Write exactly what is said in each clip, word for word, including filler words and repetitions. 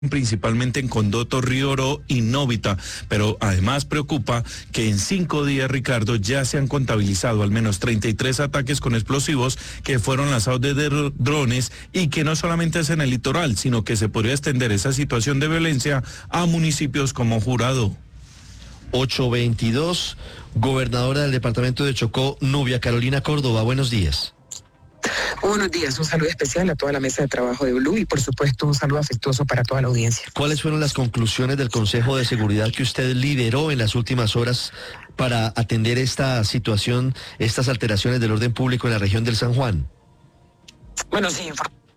principalmente en Condoto, Río Oro y Novita, pero además preocupa que en cinco días, Ricardo, ya se han contabilizado al menos treinta y tres ataques con explosivos que fueron lanzados desde drones y que no solamente es en el litoral, sino que se podría extender esa situación de violencia a municipios como Jurado. ocho veintidós, gobernadora del departamento de Chocó, Nubia Carolina Córdoba, buenos días. Buenos días, un saludo especial a toda la mesa de trabajo de Blue y por supuesto un saludo afectuoso para toda la audiencia. ¿Cuáles fueron las conclusiones del Consejo de Seguridad que usted lideró en las últimas horas para atender esta situación, estas alteraciones del orden público en la región del San Juan? Bueno, sí,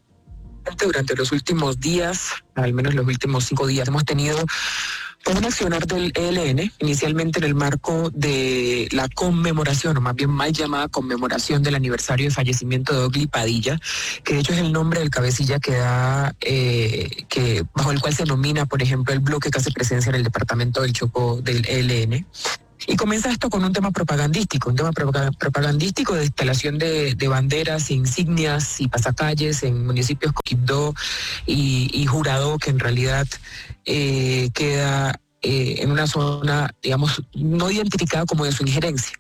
durante los últimos días, al menos los últimos cinco días, hemos tenido un accionar del E L N, inicialmente en el marco de la conmemoración, o más bien mal llamada conmemoración del aniversario de fallecimiento de Ogli Padilla, que de hecho es el nombre del cabecilla que da, eh, que bajo el cual se nomina, por ejemplo, el bloque que hace presencia en el departamento del Chocó del E L N. Y comienza esto con un tema propagandístico, un tema propagandístico de instalación de, de banderas, insignias y pasacalles en municipios como Quibdó y, y Jurado, que en realidad eh, queda eh, en una zona, digamos, no identificada como de su injerencia.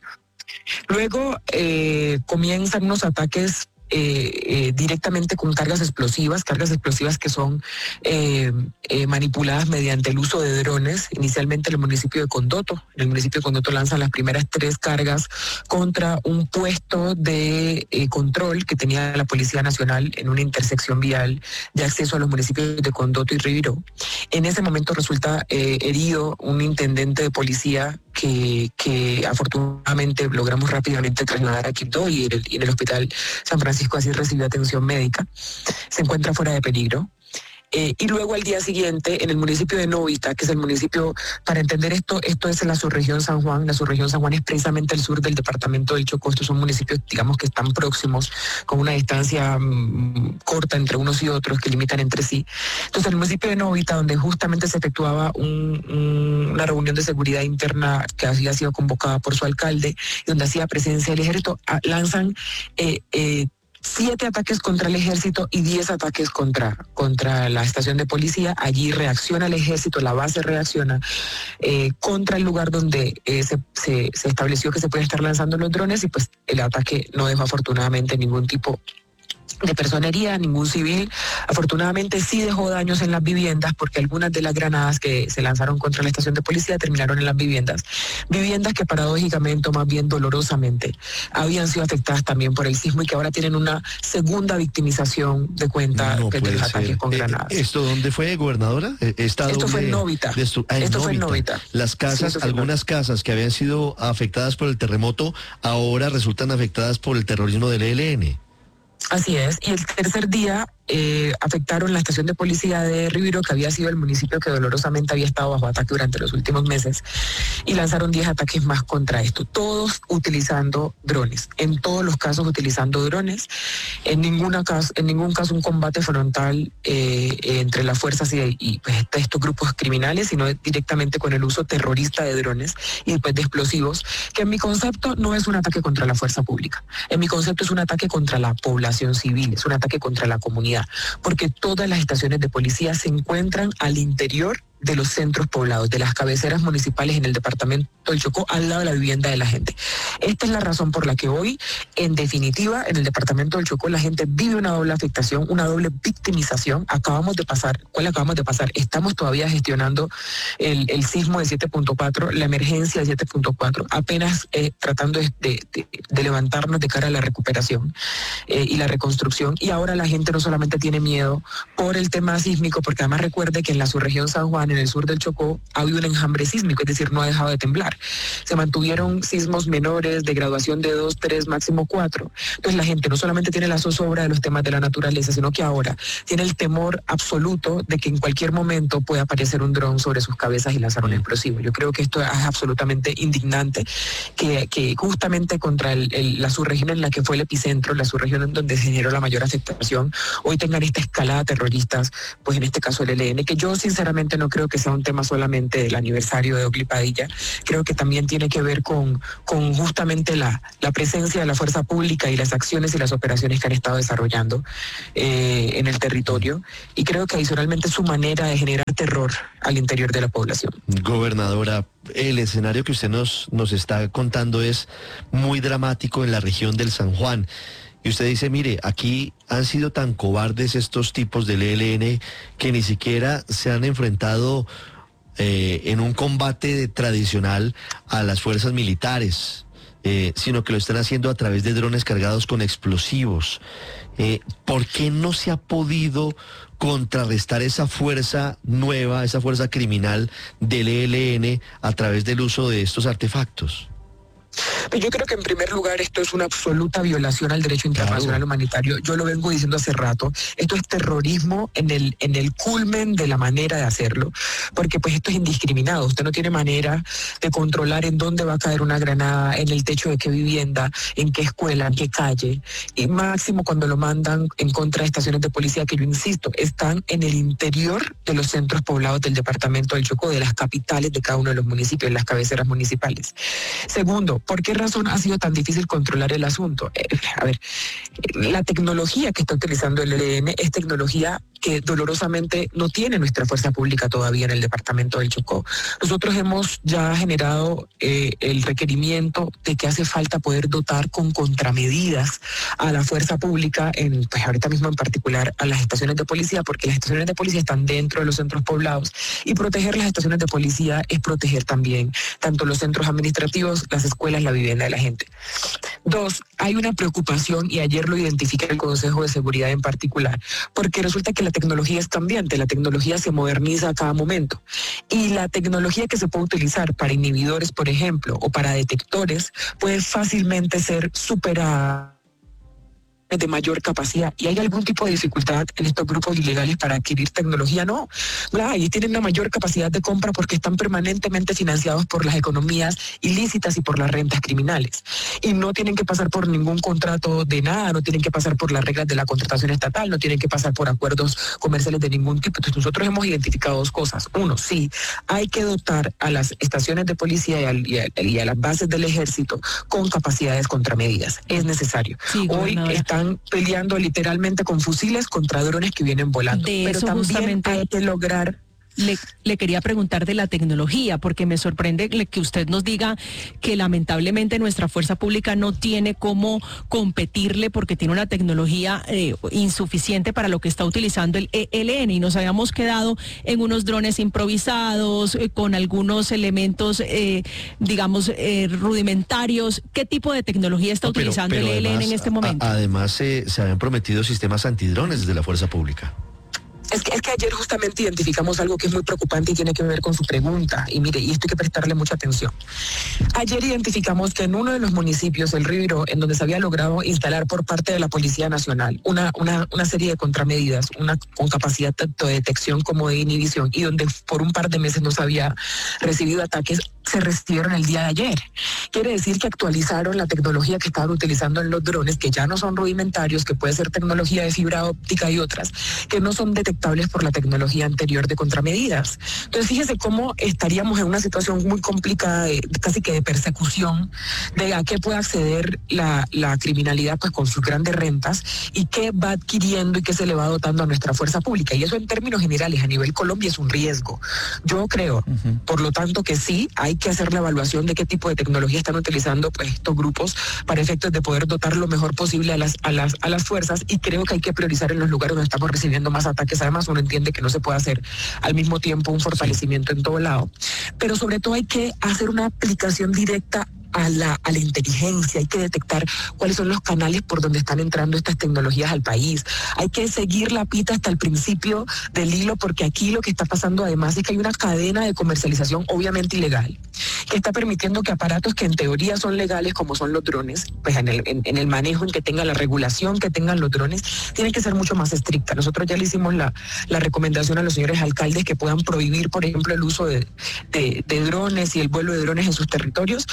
Luego eh, comienzan unos ataques Eh, eh, directamente con cargas explosivas, cargas explosivas que son eh, eh, manipuladas mediante el uso de drones, inicialmente en el municipio de Condoto. En el municipio de Condoto lanzan las primeras tres cargas contra un puesto de eh, control que tenía la Policía Nacional en una intersección vial de acceso a los municipios de Condoto y Río. En ese momento resulta eh, herido un intendente de policía que, que afortunadamente logramos rápidamente trasladar a Quibdó y en el, y en el hospital San Francisco así recibió atención médica. Se encuentra fuera de peligro. Eh, y luego al día siguiente, en el municipio de Novita, que es el municipio, para entender esto, esto es en la subregión San Juan. La subregión San Juan es precisamente el sur del departamento del Chocó. Estos son municipios, digamos, que están próximos, con una distancia mmm, corta entre unos y otros, que limitan entre sí. Entonces, el municipio de Novita, donde justamente se efectuaba un, un, una reunión de seguridad interna que había sido convocada por su alcalde, y donde hacía presencia el ejército, a, lanzan eh, eh, siete ataques contra el ejército y diez ataques contra, contra la estación de policía. Allí reacciona el ejército, la base reacciona eh, contra el lugar donde eh, se, se, se estableció que se pueden estar lanzando los drones y pues el ataque no dejó afortunadamente ningún tipo de personería, ningún civil. Afortunadamente sí dejó daños en las viviendas porque algunas de las granadas que se lanzaron contra la estación de policía terminaron en las viviendas. Viviendas que paradójicamente, o más bien dolorosamente, habían sido afectadas también por el sismo y que ahora tienen una segunda victimización de cuenta no de los ataques ser. con granadas. ¿Esto dónde fue, gobernadora? Esta Esto fue en Novita. Destru- ah, en Esto Novita. fue en Novita. Las casas, sí, algunas casas que habían sido afectadas por el terremoto, ahora resultan afectadas por el terrorismo del E L N. Así es, y el tercer día eh, afectaron la estación de policía de Río, que había sido el municipio que dolorosamente había estado bajo ataque durante los últimos meses, y lanzaron diez ataques más contra esto, todos utilizando drones, en todos los casos utilizando drones, en, ninguna caso, en ningún caso un combate frontal eh, entre las fuerzas y, y pues, estos grupos criminales, sino directamente con el uso terrorista de drones y después de explosivos, que en mi concepto no es un ataque contra la fuerza pública, en mi concepto es un ataque contra la población civil, es un ataque contra la comunidad, porque todas las estaciones de policía se encuentran al interior de los centros poblados, de las cabeceras municipales en el departamento del Chocó, al lado de la vivienda de la gente. Esta es la razón por la que hoy, en definitiva, en el departamento del Chocó, la gente vive una doble afectación, una doble victimización. Acabamos de pasar, ¿cuál acabamos de pasar? Estamos todavía gestionando el, el sismo de siete punto cuatro, la emergencia de siete punto cuatro, apenas eh, tratando de, de, de levantarnos de cara a la recuperación eh, y la reconstrucción. Y ahora la gente no solamente tiene miedo por el tema sísmico, porque además recuerde que en la subregión San Juan, en el sur del Chocó, ha habido un enjambre sísmico, es decir, no ha dejado de temblar. Se mantuvieron sismos menores de graduación de dos, tres, máximo cuatro. Entonces la gente no solamente tiene la zozobra de los temas de la naturaleza, sino que ahora tiene el temor absoluto de que en cualquier momento pueda aparecer un dron sobre sus cabezas y lanzar un explosivo. Yo creo que esto es absolutamente indignante, que, que justamente contra el, el, la subregión en la que fue el epicentro, la subregión en donde se generó la mayor afectación, hoy tengan esta escalada terroristas, pues en este caso el E L N, que yo sinceramente no creo creo que sea un tema solamente del aniversario de Oakley Padilla, creo que también tiene que ver con, con justamente la, la presencia de la fuerza pública y las acciones y las operaciones que han estado desarrollando eh, en el territorio, y creo que adicionalmente su manera de generar terror al interior de la población. Gobernadora, el escenario que usted nos, nos está contando es muy dramático en la región del San Juan. Y usted dice, mire, aquí han sido tan cobardes estos tipos del E L N que ni siquiera se han enfrentado eh, en un combate tradicional a las fuerzas militares, eh, sino que lo están haciendo a través de drones cargados con explosivos. Eh, ¿Por qué no se ha podido contrarrestar esa fuerza nueva, esa fuerza criminal del E L N a través del uso de estos artefactos? Yo creo que en primer lugar esto es una absoluta violación al derecho internacional claro. humanitario. Yo lo vengo diciendo hace rato. Esto es terrorismo en el en el culmen de la manera de hacerlo, porque pues esto es indiscriminado. Usted no tiene manera de controlar en dónde va a caer una granada, en el techo de qué vivienda, en qué escuela, en qué calle. Y máximo cuando lo mandan en contra de estaciones de policía, que yo insisto, están en el interior de los centros poblados del departamento del Chocó, de las capitales de cada uno de los municipios, las cabeceras municipales. Segundo, ¿por qué razón ha sido tan difícil controlar el asunto? Eh, a ver, la tecnología que está utilizando el E L N es tecnología que dolorosamente no tiene nuestra fuerza pública todavía en el departamento del Chocó. Nosotros hemos ya generado eh, el requerimiento de que hace falta poder dotar con contramedidas a la fuerza pública, en, pues ahorita mismo en particular a las estaciones de policía, porque las estaciones de policía están dentro de los centros poblados, y proteger las estaciones de policía es proteger también tanto los centros administrativos, las escuelas, la vivienda de la gente. Dos, hay una preocupación, y ayer lo identifica el Consejo de Seguridad en particular, porque resulta que la tecnología es cambiante, la tecnología se moderniza a cada momento, y la tecnología que se puede utilizar para inhibidores, por ejemplo, o para detectores, puede fácilmente ser superada de mayor capacidad. ¿Y hay algún tipo de dificultad en estos grupos ilegales para adquirir tecnología? No, no hay. Tienen una mayor capacidad de compra porque están permanentemente financiados por las economías ilícitas y por las rentas criminales. Y no tienen que pasar por ningún contrato de nada, no tienen que pasar por las reglas de la contratación estatal, no tienen que pasar por acuerdos comerciales de ningún tipo. Entonces nosotros hemos identificado dos cosas. Uno, sí, hay que dotar a las estaciones de policía y a, y a, y a las bases del ejército con capacidades contramedidas. Es necesario. Sí, hoy están peleando literalmente con fusiles contra drones que vienen volando. De pero eso también justamente hay que lograr... Le, le quería preguntar de la tecnología, porque me sorprende que usted nos diga que lamentablemente nuestra fuerza pública no tiene cómo competirle porque tiene una tecnología eh, insuficiente para lo que está utilizando el E L N, y nos habíamos quedado en unos drones improvisados, eh, con algunos elementos, eh, digamos, eh, rudimentarios. ¿Qué tipo de tecnología está no, pero, utilizando pero el además, E L N en este momento? A, además, eh, se habían prometido sistemas antidrones desde la fuerza pública. Es que, es que ayer justamente identificamos algo que es muy preocupante y tiene que ver con su pregunta. Y mire, y esto hay que prestarle mucha atención. Ayer identificamos que en uno de los municipios, el Río, en donde se había logrado instalar por parte de la Policía Nacional una, una, una serie de contramedidas, una con capacidad tanto de detección como de inhibición, y donde por un par de meses no se había recibido ataques, se recibieron el día de ayer. Quiere decir que actualizaron la tecnología que estaban utilizando en los drones, que ya no son rudimentarios, que puede ser tecnología de fibra óptica y otras, que no son detectables por la tecnología anterior de contramedidas. Entonces fíjese cómo estaríamos en una situación muy complicada, de, casi que de persecución, de a qué puede acceder la, la criminalidad pues con sus grandes rentas, y qué va adquiriendo y qué se le va dotando a nuestra fuerza pública. Y eso en términos generales a nivel Colombia es un riesgo. Yo creo, uh-huh. por lo tanto, que sí hay que hacer la evaluación de qué tipo de tecnología están utilizando pues estos grupos para efectos de poder dotar lo mejor posible a las, a las, a las fuerzas, y creo que hay que priorizar en los lugares donde estamos recibiendo más ataques. Además, uno entiende que no se puede hacer al mismo tiempo un fortalecimiento sí. en todo lado, pero sobre todo hay que hacer una aplicación directa a la, a la inteligencia. Hay que detectar cuáles son los canales por donde están entrando estas tecnologías al país. Hay que seguir la pita hasta el principio del hilo, porque aquí lo que está pasando además es que hay una cadena de comercialización obviamente ilegal, que está permitiendo que aparatos que en teoría son legales, como son los drones, pues en el, en, en el manejo, en que tenga la regulación que tengan los drones, tienen que ser mucho más estricta. Nosotros ya le hicimos la, la recomendación a los señores alcaldes que puedan prohibir, por ejemplo, el uso de, de, de drones y el vuelo de drones en sus territorios, pero aquí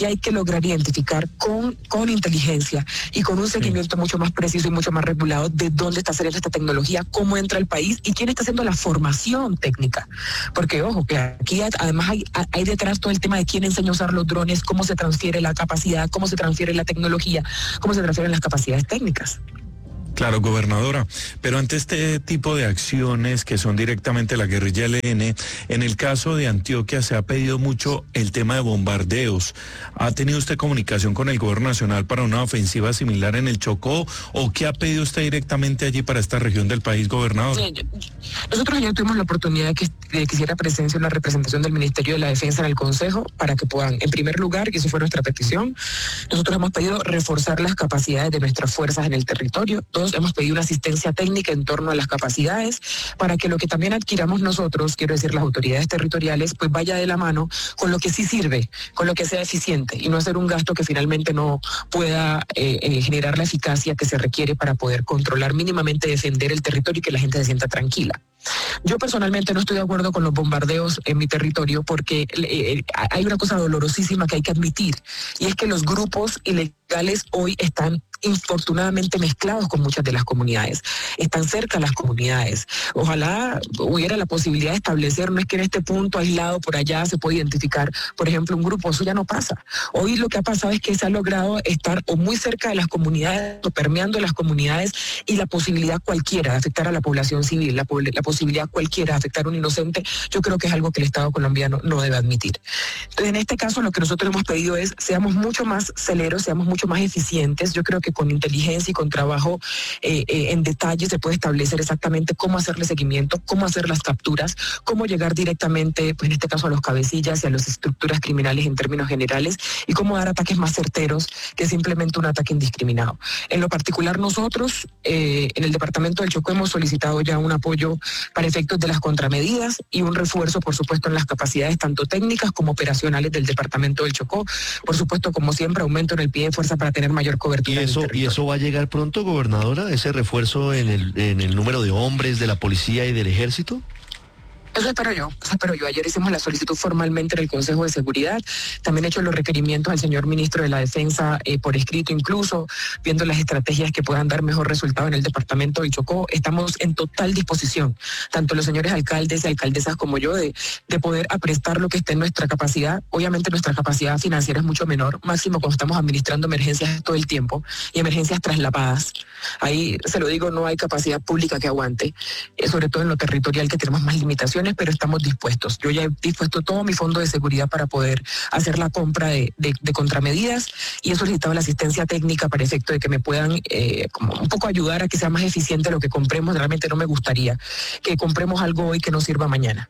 aquí hay que lograr identificar con, con inteligencia y con un seguimiento mucho más preciso y mucho más regulado de dónde está saliendo esta tecnología, cómo entra al país y quién está haciendo la formación técnica. Porque, ojo, que aquí además hay, hay detrás todo el tema de quién enseña a usar los drones, cómo se transfiere la capacidad, cómo se transfiere la tecnología, cómo se transfieren las capacidades técnicas. Claro, gobernadora, pero ante este tipo de acciones que son directamente la guerrilla L N, en el caso de Antioquia se ha pedido mucho el tema de bombardeos. ¿Ha tenido usted comunicación con el gobierno nacional para una ofensiva similar en el Chocó o qué ha pedido usted directamente allí para esta región del país, gobernador? Sí, yo, nosotros ya tuvimos la oportunidad de que, de que hiciera presencia en la representación del Ministerio de la Defensa en el Consejo para que puedan, en primer lugar, y eso fue nuestra petición, nosotros hemos pedido reforzar las capacidades de nuestras fuerzas en el territorio. Todos hemos pedido una asistencia técnica en torno a las capacidades para que lo que también adquiramos nosotros, quiero decir las autoridades territoriales, pues vaya de la mano con lo que sí sirve, con lo que sea eficiente y no hacer un gasto que finalmente no pueda eh, eh, generar la eficacia que se requiere para poder controlar mínimamente, defender el territorio y que la gente se sienta tranquila. Yo personalmente no estoy de acuerdo con los bombardeos en mi territorio porque eh, hay una cosa dolorosísima que hay que admitir y es que los grupos ilegales hoy están infortunadamente mezclados con muchas de las comunidades, están cerca de las comunidades. Ojalá hubiera la posibilidad de establecer, no es que en este punto aislado por allá se puede identificar, por ejemplo, un grupo, eso ya no pasa. Hoy lo que ha pasado es que se ha logrado estar o muy cerca de las comunidades o permeando las comunidades y la posibilidad cualquiera de afectar a la población civil, la, la posibilidad cualquiera de afectar a un inocente, yo creo que es algo que el Estado colombiano no debe admitir. Entonces, en este caso lo que nosotros hemos pedido es seamos mucho más celeros, seamos mucho más eficientes. Yo creo que con inteligencia y con trabajo eh, eh, en detalle se puede establecer exactamente cómo hacerle seguimiento, cómo hacer las capturas, cómo llegar directamente, pues en este caso a los cabecillas y a las estructuras criminales en términos generales y cómo dar ataques más certeros que simplemente un ataque indiscriminado. En lo particular nosotros eh, en el departamento del Chocó hemos solicitado ya un apoyo para efectos de las contramedidas y un refuerzo, por supuesto, en las capacidades tanto técnicas como operacionales del departamento del Chocó. Por supuesto, como siempre, aumento en el pie de fuerza para tener mayor cobertura. ¿Y eso, ¿y eso va a llegar pronto, gobernadora? ¿Ese refuerzo en el, en el número de hombres de la policía y del ejército? Eso espero yo, eso espero yo. Ayer hicimos la solicitud formalmente en el Consejo de Seguridad, también he hecho los requerimientos al señor ministro de la Defensa eh, por escrito incluso, viendo las estrategias que puedan dar mejor resultado en el departamento del Chocó. Estamos en total disposición, tanto los señores alcaldes y alcaldesas como yo, de, de poder aprestar lo que esté en nuestra capacidad. Obviamente nuestra capacidad financiera es mucho menor, máximo cuando estamos administrando emergencias todo el tiempo y emergencias traslapadas. Ahí, se lo digo, no hay capacidad pública que aguante, eh, sobre todo en lo territorial que tenemos más limitaciones, pero estamos dispuestos. Yo ya he dispuesto todo mi fondo de seguridad para poder hacer la compra de, de, de contramedidas y he solicitado la asistencia técnica para efecto de que me puedan eh, como un poco ayudar a que sea más eficiente lo que compremos. Realmente no me gustaría que compremos algo hoy que no sirva mañana.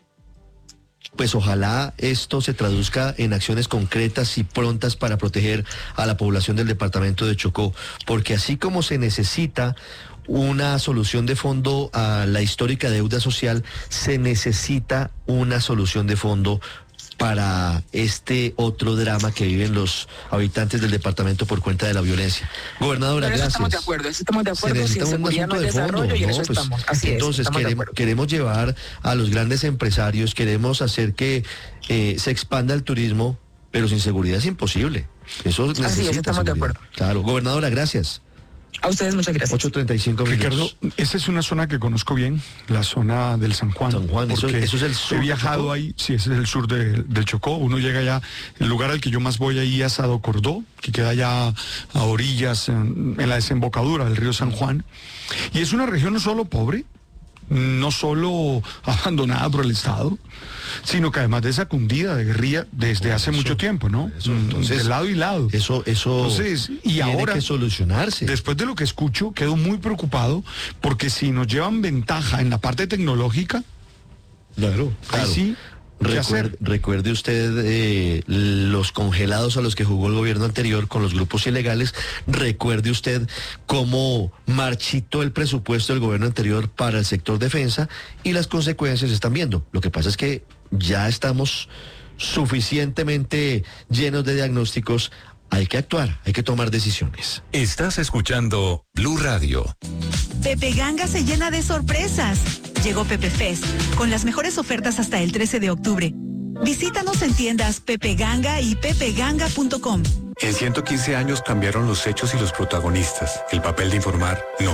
Pues ojalá esto se traduzca en acciones concretas y prontas para proteger a la población del departamento de Chocó, porque así como se necesita una solución de fondo a la histórica deuda social, se necesita una solución de fondo para este otro drama que viven los habitantes del departamento por cuenta de la violencia. Gobernadora, Pero eso gracias. Estamos de acuerdo, eso estamos de acuerdo. Se necesita sin un seguridad asunto no hay de fondo, desarrollo y en ¿no? eso Pues, estamos. Así entonces es, estamos de queremos, acuerdo. queremos llevar a los grandes empresarios, queremos hacer que eh, se expanda el turismo, pero sin seguridad es imposible. Eso necesita Así es, estamos de seguridad. acuerdo. Claro, gobernadora, gracias. A ustedes muchas gracias. ocho treinta y cinco minutos. Ricardo, esta es una zona que conozco bien, la zona del San Juan. San Juan, eso, porque eso es el sur. he de viajado Chocó. ahí, sí, ese es el sur de, del Chocó. Uno llega allá, el lugar al que yo más voy ahí es Sado Cordó, que queda allá a orillas, en, en la desembocadura del río San Juan. Y es una región no solo pobre, no solo abandonada por el Estado, sino que además de sacudida de guerrilla desde Por hace eso, mucho tiempo, ¿no? eso, Mm, entonces, de lado y lado. Eso, eso Entonces, y tiene ahora, que solucionarse. después de lo que escucho, quedo muy preocupado porque si nos llevan ventaja en la parte tecnológica, Claro, claro. ahí sí, ¿qué Recuerde, hacer? recuerde usted eh, los congelados a los que jugó el gobierno anterior con los grupos ilegales. Recuerde usted cómo marchitó el presupuesto del gobierno anterior para el sector defensa y las consecuencias se están viendo. Lo que pasa es que ya estamos suficientemente llenos de diagnósticos. Hay que actuar, hay que tomar decisiones. Estás escuchando Blue Radio. Pepe Ganga se llena de sorpresas. Llegó Pepe Fest, con las mejores ofertas hasta el trece de octubre. Visítanos en tiendas Pepe Ganga y pepe ganga punto com. En ciento quince años cambiaron los hechos y los protagonistas. El papel de informar, no.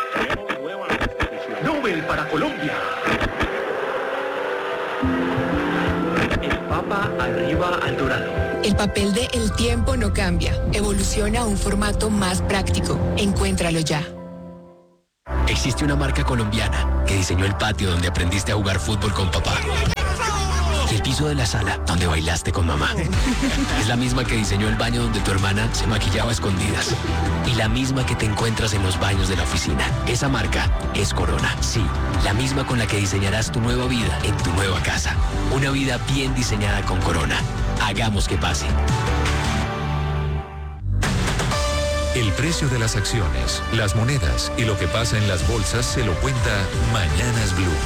Nobel para Colombia. El Papa arriba al dorado. El papel de El Tiempo no cambia. Evoluciona a un formato más práctico. Encuéntralo ya. Existe una marca colombiana que diseñó el patio donde aprendiste a jugar fútbol con papá. Y el piso de la sala donde bailaste con mamá. Es la misma que diseñó el baño donde tu hermana se maquillaba a escondidas. Y la misma que te encuentras en los baños de la oficina. Esa marca es Corona. Sí, la misma con la que diseñarás tu nueva vida en tu nueva casa. Una vida bien diseñada con Corona. Hagamos que pase. El precio de las acciones, las monedas y lo que pasa en las bolsas se lo cuenta Mañanas Blue.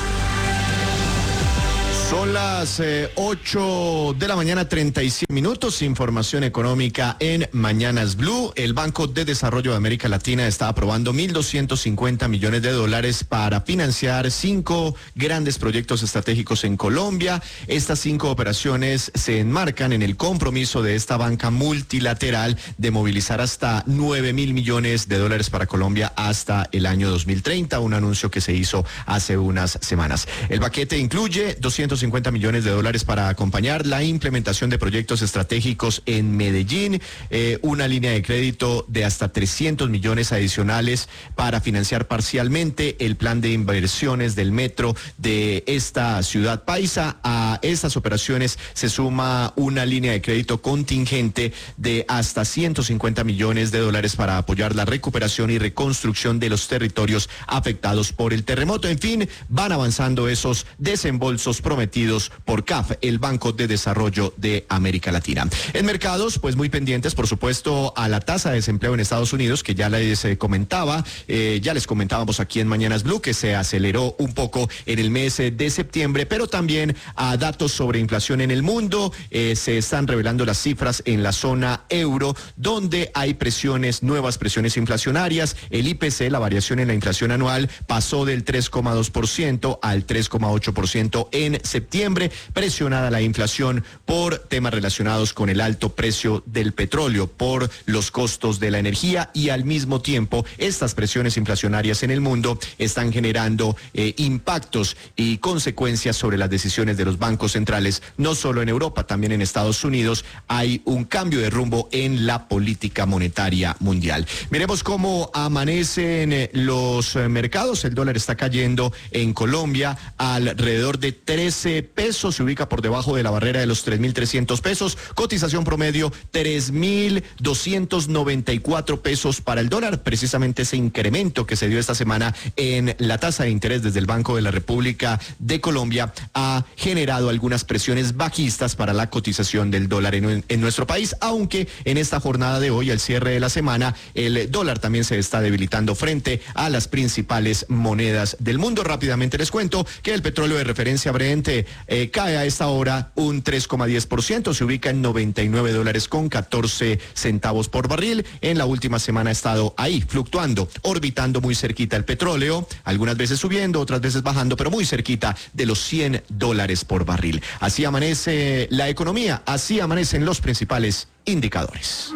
Son las eh, ocho de la mañana, treinta y siete minutos. Información económica en Mañanas Blue. El Banco de Desarrollo de América Latina está aprobando mil doscientos cincuenta millones de dólares para financiar cinco grandes proyectos estratégicos en Colombia. Estas cinco operaciones se enmarcan en el compromiso de esta banca multilateral de movilizar hasta nueve mil millones de dólares para Colombia hasta el año dos mil treinta, un anuncio que se hizo hace unas semanas. El paquete incluye doscientos cincuenta millones de dólares para acompañar la implementación de proyectos estratégicos en Medellín, eh, una línea de crédito de hasta trescientos millones adicionales para financiar parcialmente el plan de inversiones del metro de esta ciudad paisa. A estas operaciones se suma una línea de crédito contingente de hasta ciento cincuenta millones de dólares para apoyar la recuperación y reconstrucción de los territorios afectados por el terremoto. En fin, van avanzando esos desembolsos prometidos por C A F, el Banco de Desarrollo de América Latina. En mercados, pues muy pendientes, por supuesto, a la tasa de desempleo en Estados Unidos, que ya les eh, comentaba, eh, ya les comentábamos aquí en Mañanas Blue, que se aceleró un poco en el mes de septiembre, pero también a datos sobre inflación en el mundo. Eh, se están revelando las cifras en la zona euro, donde hay presiones, nuevas presiones inflacionarias. El I P C, la variación en la inflación anual, pasó del tres coma dos por ciento al tres coma ocho por ciento en septiembre. septiembre, presionada la inflación por temas relacionados con el alto precio del petróleo, por los costos de la energía, y al mismo tiempo estas presiones inflacionarias en el mundo están generando eh, impactos y consecuencias sobre las decisiones de los bancos centrales, no solo en Europa, también en Estados Unidos. Hay un cambio de rumbo en la política monetaria mundial. Miremos cómo amanecen eh, los eh, mercados. El dólar está cayendo en Colombia alrededor de trece pesos, se ubica por debajo de la barrera de los tres mil trescientos pesos, cotización promedio tres mil doscientos noventa y cuatro pesos para el dólar. Precisamente ese incremento que se dio esta semana en la tasa de interés desde el Banco de la República de Colombia ha generado algunas presiones bajistas para la cotización del dólar en, en nuestro país, aunque en esta jornada de hoy, al cierre de la semana, el dólar también se está debilitando frente a las principales monedas del mundo. Rápidamente les cuento que el petróleo de referencia Brent Eh, cae a esta hora un tres coma diez por ciento, se ubica en noventa y nueve dólares con catorce centavos por barril. En la última semana ha estado ahí, fluctuando, orbitando muy cerquita el petróleo, algunas veces subiendo, otras veces bajando, pero muy cerquita de los cien dólares por barril. Así amanece la economía, así amanecen los principales indicadores.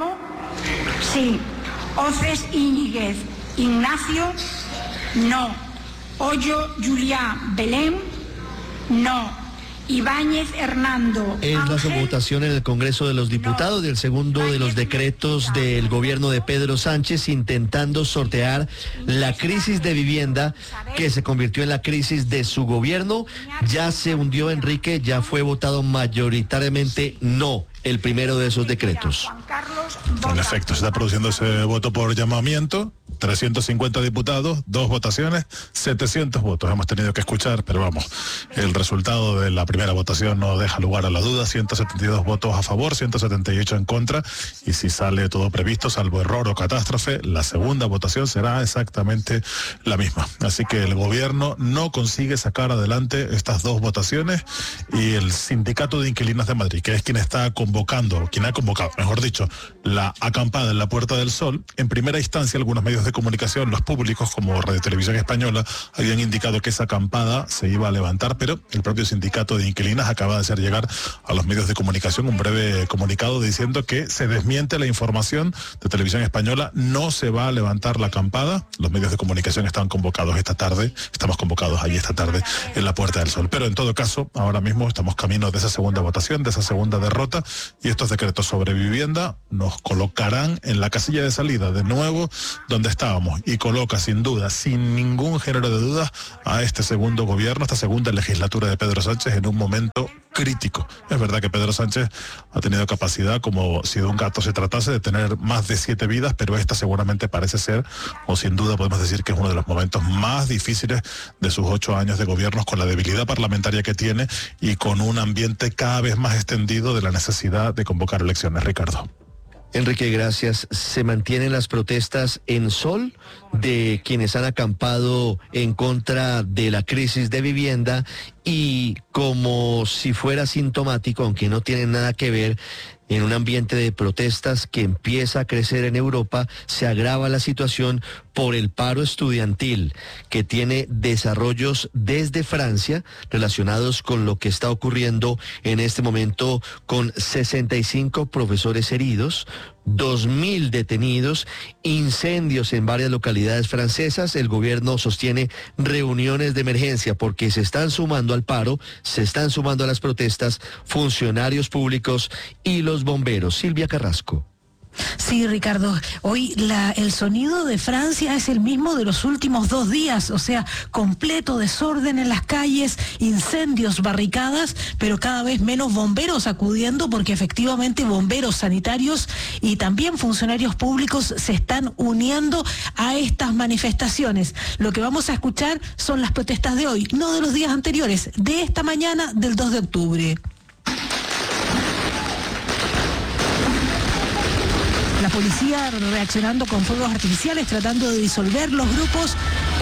Sí. Ofres Íñiguez Ignacio, no. Hoyo Juliá Belén, no. Ibáñez Hernando. En la votación en el Congreso de los Diputados del segundo de los decretos del gobierno de Pedro Sánchez, intentando sortear la crisis de vivienda que se convirtió en la crisis de su gobierno, ya se hundió, Enrique, ya fue votado mayoritariamente no el primero de esos decretos. En efecto, se está produciendo ese voto por llamamiento, trescientos cincuenta diputados, dos votaciones, setecientos votos hemos tenido que escuchar, pero vamos, el resultado de la primera votación no deja lugar a la duda, ciento setenta y dos votos a favor, ciento setenta y ocho en contra, y si sale todo previsto, salvo error o catástrofe, la segunda votación será exactamente la misma. Así que el gobierno no consigue sacar adelante estas dos votaciones, y el Sindicato de Inquilinos de Madrid, que es quien está convocando, quien ha convocado, mejor dicho, la acampada en la Puerta del Sol, en primera instancia algunos medios de de comunicación, los públicos como Radio Televisión Española, habían indicado que esa acampada se iba a levantar, pero el propio sindicato de inquilinas acaba de hacer llegar a los medios de comunicación un breve comunicado diciendo que se desmiente la información de Televisión Española, no se va a levantar la acampada. Los medios de comunicación están convocados esta tarde, estamos convocados allí esta tarde en la Puerta del Sol. Pero en todo caso, ahora mismo estamos camino de esa segunda votación, de esa segunda derrota, y estos decretos sobre vivienda nos colocarán en la casilla de salida de nuevo donde estábamos, y coloca sin duda, sin ningún género de dudas, a este segundo gobierno, esta segunda legislatura de Pedro Sánchez en un momento crítico. Es verdad que Pedro Sánchez ha tenido capacidad, como si de un gato se tratase, de tener más de siete vidas, pero esta seguramente parece ser, o sin duda podemos decir que es uno de los momentos más difíciles de sus ocho años de gobiernos, con la debilidad parlamentaria que tiene y con un ambiente cada vez más extendido de la necesidad de convocar elecciones. Ricardo. Enrique, gracias. ¿Se mantienen las protestas en Sol de quienes han acampado en contra de la crisis de vivienda? Y como si fuera sintomático, aunque no tiene nada que ver, en un ambiente de protestas que empieza a crecer en Europa, se agrava la situación por el paro estudiantil, que tiene desarrollos desde Francia relacionados con lo que está ocurriendo en este momento, con sesenta y cinco profesores heridos, dos mil detenidos, incendios en varias localidades francesas. El gobierno sostiene reuniones de emergencia porque se están sumando al paro, se están sumando a las protestas funcionarios públicos y los bomberos. Silvia Carrasco. Sí, Ricardo, hoy la, el sonido de Francia es el mismo de los últimos dos días, o sea, completo desorden en las calles, incendios, barricadas, pero cada vez menos bomberos acudiendo, porque efectivamente bomberos sanitarios y también funcionarios públicos se están uniendo a estas manifestaciones. Lo que vamos a escuchar son las protestas de hoy, no de los días anteriores, de esta mañana del dos de octubre. La policía reaccionando con fuegos artificiales, tratando de disolver los grupos,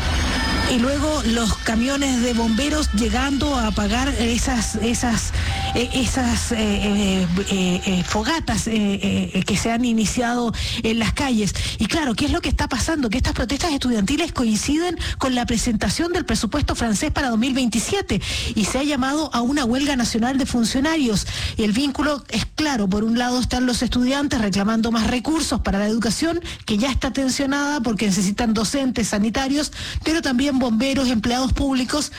y luego los camiones de bomberos llegando a apagar esas esas eh, esas eh, eh, eh, eh, fogatas eh, eh, que se han iniciado en las calles. Y claro, ¿qué es lo que está pasando? Que estas protestas estudiantiles coinciden con la presentación del presupuesto francés para dos mil veintisiete y se ha llamado a una huelga nacional de funcionarios. Y el vínculo es claro: por un lado están los estudiantes reclamando más recursos para la educación, que ya está tensionada porque necesitan docentes, sanitarios, pero también bomberos, empleados públicos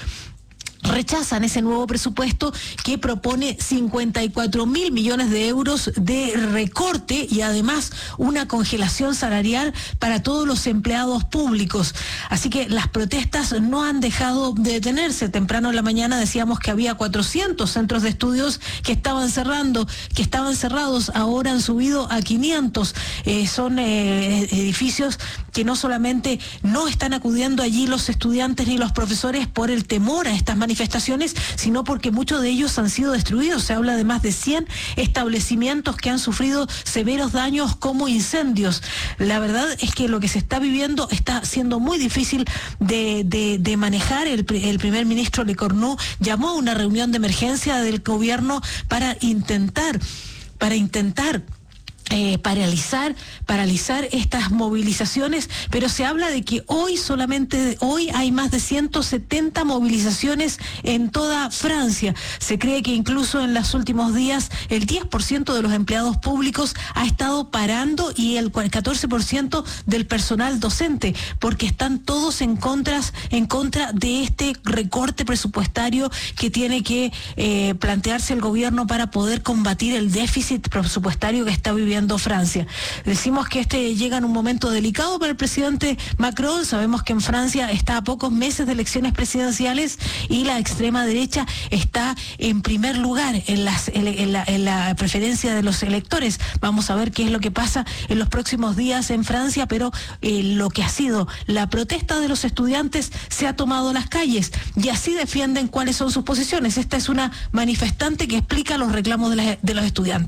rechazan ese nuevo presupuesto que propone cincuenta y cuatro mil millones de euros de recorte y además una congelación salarial para todos los empleados públicos. Así que las protestas no han dejado de detenerse. Temprano en la mañana decíamos que había cuatrocientos centros de estudios que estaban cerrando, que estaban cerrados, ahora han subido a quinientos. Eh, son eh, edificios que no solamente no están acudiendo allí los estudiantes ni los profesores por el temor a estas manifestaciones, manifestaciones, sino porque muchos de ellos han sido destruidos. Se habla de más de cien establecimientos que han sufrido severos daños como incendios. La verdad es que lo que se está viviendo está siendo muy difícil de, de, de manejar. El, el primer ministro Lecornu llamó a una reunión de emergencia del gobierno para intentar, para intentar Eh, paralizar, paralizar estas movilizaciones, pero se habla de que hoy solamente, hoy hay más de ciento setenta movilizaciones en toda Francia. Se cree que incluso en los últimos días el diez por ciento de los empleados públicos ha estado parando y el catorce por ciento del personal docente, porque están todos en contra, en contra de este recorte presupuestario que tiene que eh, plantearse el gobierno para poder combatir el déficit presupuestario que está viviendo Francia. Decimos que este llega en un momento delicado para el presidente Macron. Sabemos que en Francia está a pocos meses de elecciones presidenciales y la extrema derecha está en primer lugar en, las, en, en, la, en la preferencia de los electores. Vamos a ver qué es lo que pasa en los próximos días en Francia, pero eh, lo que ha sido la protesta de los estudiantes se ha tomado las calles y así defienden cuáles son sus posiciones. Esta es una manifestante que explica los reclamos de, la, de los estudiantes.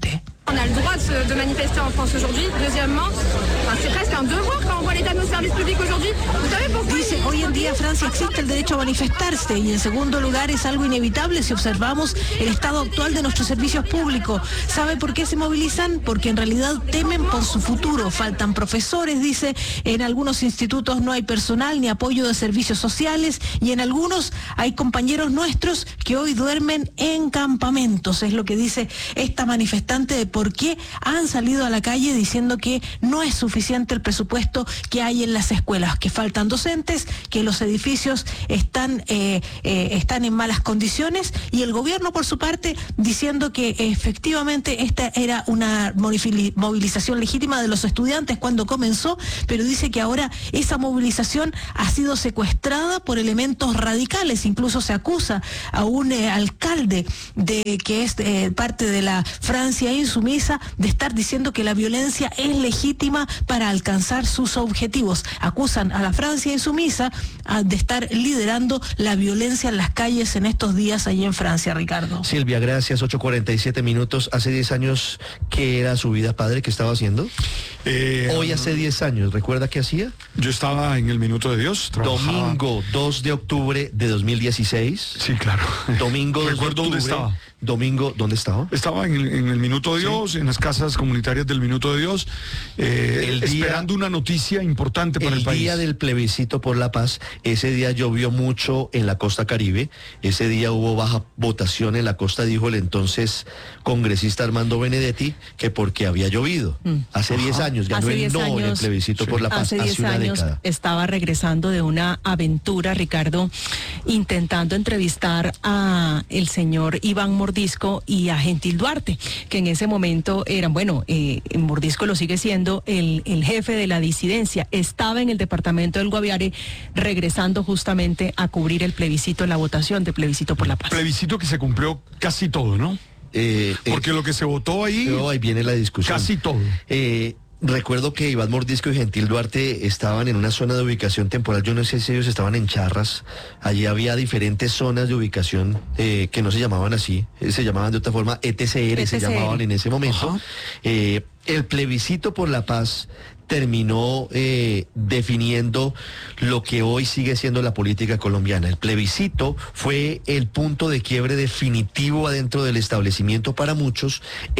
On a le droit de, de manifester en France aujourd'hui. Deuxièmement, enfin, c'est presque un devoir quand on voit l'état de nos services publics aujourd'hui. Vous savez pourquoi? Dice, hoy en día Francia existe el derecho a manifestarse y en segundo lugar es algo inevitable si observamos el estado actual de nuestros servicios públicos. ¿Sabe por qué se movilizan? Porque en realidad temen por su futuro. Faltan profesores, dice, en algunos institutos no hay personal ni apoyo de servicios sociales y en algunos hay compañeros nuestros que hoy duermen en campamentos. Es lo que dice esta manifestante de por qué han salido a la calle diciendo que no es suficiente el presupuesto que hay en las escuelas, que faltan docentes, que los edificios están, eh, eh, están en malas condiciones y el gobierno por su parte diciendo que efectivamente esta era una movilización legítima de los estudiantes cuando comenzó, pero dice que ahora esa movilización ha sido secuestrada por elementos radicales. Incluso se acusa a un eh, alcalde de que es eh, parte de la Francia insumisa de estar diciendo que la violencia es legítima para alcanzar sus objetivos. Acusan a la Francia insumisa a, de estar liderando la violencia en las calles en estos días allí en Francia, Ricardo. Silvia, gracias. ocho cuarenta y siete minutos. Hace diez años, ¿qué era su vida, padre? ¿Qué estaba haciendo? Eh, Hoy hace diez años, ¿recuerda qué hacía? Yo estaba en el Minuto de Dios. Trabajaba... Domingo dos de octubre de dos mil dieciséis. Sí, claro. Domingo dos de octubre. Recuerdo dónde estaba. Domingo, ¿dónde estaba? Estaba en el, en el Minuto de Dios, sí, en las casas comunitarias del Minuto de Dios, eh, el día, esperando una noticia importante para el, el país. El día del plebiscito por la paz, ese día llovió mucho en la costa Caribe, ese día hubo baja votación en la costa, dijo el entonces congresista Armando Benedetti, que porque había llovido. Mm. Hace diez años, ganó el no años, en el plebiscito sí. por la paz, hace, hace una años década. Estaba regresando de una aventura, Ricardo, intentando entrevistar a el señor Iván Mordisco y a Gentil Duarte, que en ese momento eran, bueno, eh, Mordisco lo sigue siendo el, el jefe de la disidencia, estaba en el departamento del Guaviare regresando justamente a cubrir el plebiscito, la votación de plebiscito por la paz. Plebiscito que se cumplió casi todo, ¿no? Eh, Porque eh, lo que se votó ahí... Pero ahí viene la discusión. Casi todo. Eh, Recuerdo que Iván Mordisco y Gentil Duarte estaban en una zona de ubicación temporal, yo no sé si ellos estaban en Charras, allí había diferentes zonas de ubicación eh, que no se llamaban así, eh, se llamaban de otra forma, E T C R, E T C R. Se llamaban en ese momento. Eh, el plebiscito por la paz terminó eh, definiendo lo que hoy sigue siendo la política colombiana. El plebiscito fue el punto de quiebre definitivo adentro del establecimiento para muchos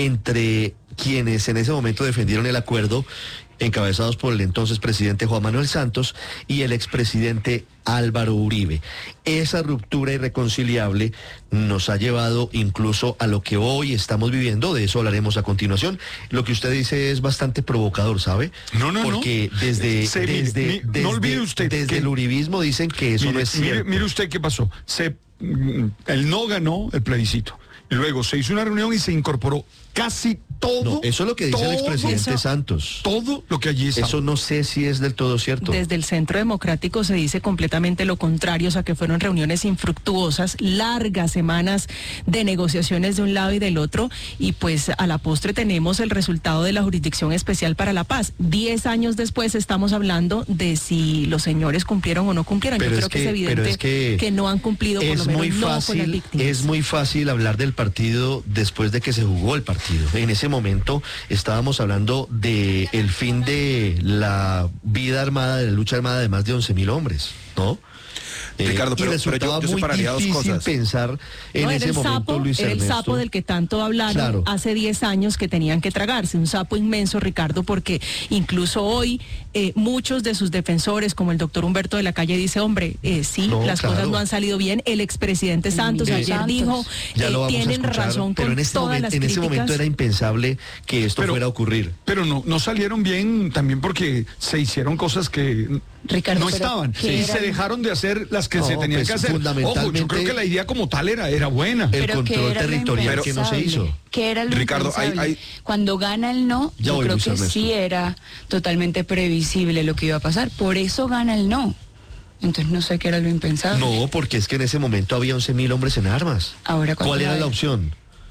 entre quienes en ese momento defendieron el acuerdo, encabezados por el entonces presidente Juan Manuel Santos y el expresidente Álvaro Uribe. Esa ruptura irreconciliable nos ha llevado incluso a lo que hoy estamos viviendo, de eso hablaremos a continuación. Lo que usted dice es bastante provocador, ¿sabe? No, no, Porque no. desde, Se, desde, mi, desde, no olvide usted desde que, el uribismo dicen que eso mire, no es cierto. Mire, mire usted qué pasó. Se, el no ganó el plebiscito. Luego se hizo una reunión y se incorporó casi todo. No, eso es lo que dice todo, el expresidente eso, Santos. Todo lo que allí está. Eso no sé si es del todo cierto. Desde el Centro Democrático se dice completamente lo contrario, o sea que fueron reuniones infructuosas, largas semanas de negociaciones de un lado y del otro, y pues a la postre tenemos el resultado de la Jurisdicción Especial para la Paz. Diez años después estamos hablando de si los señores cumplieron o no cumplieron. Pero Yo es creo que, que es evidente es que que no han cumplido, por lo menos muy no fácil, con las víctimas. Es muy fácil hablar del partido después de que se jugó el partido. En ese momento estábamos hablando de el fin de la vida armada, de la lucha armada de más de once mil hombres, ¿no? Ricardo, eh, pero, y resultaba pero yo, yo muy separaría dos difícil cosas. pensar en no, ese el momento, sapo, Luis era el Ernesto. sapo del que tanto hablaron Claro. hace diez años que tenían que tragarse, un sapo inmenso, Ricardo, porque incluso hoy eh, muchos de sus defensores, como el doctor Humberto de la Calle, dice, hombre, eh, sí, no, las claro. cosas no han salido bien. El expresidente Santos Eh, ayer Santos. dijo, Ya eh, lo vamos a tienen escuchar, razón pero con en este todas momento, las en ese críticas. momento era impensable que esto Pero- fuera a ocurrir. Pero no, no salieron bien también porque se hicieron cosas que Ricardo, no pero estaban. ¿qué Y era? se dejaron de hacer las que No, se tenían pues, que hacer. Ojo, yo fundamentalmente- creo que la idea como tal era, era buena. El Pero ¿qué control era lo territorial que no se impensable? hizo. ¿Qué era lo Ricardo, hay- impensable? hay- Cuando gana el no, Ya yo voy, creo Luis que Ernesto. sí era totalmente previsible lo que iba a pasar. Por eso gana el no. Entonces no sé qué era lo impensable. No, porque es que en ese momento había once mil hombres en armas. Ahora, ¿cuántos ¿Cuál era hay? la opción?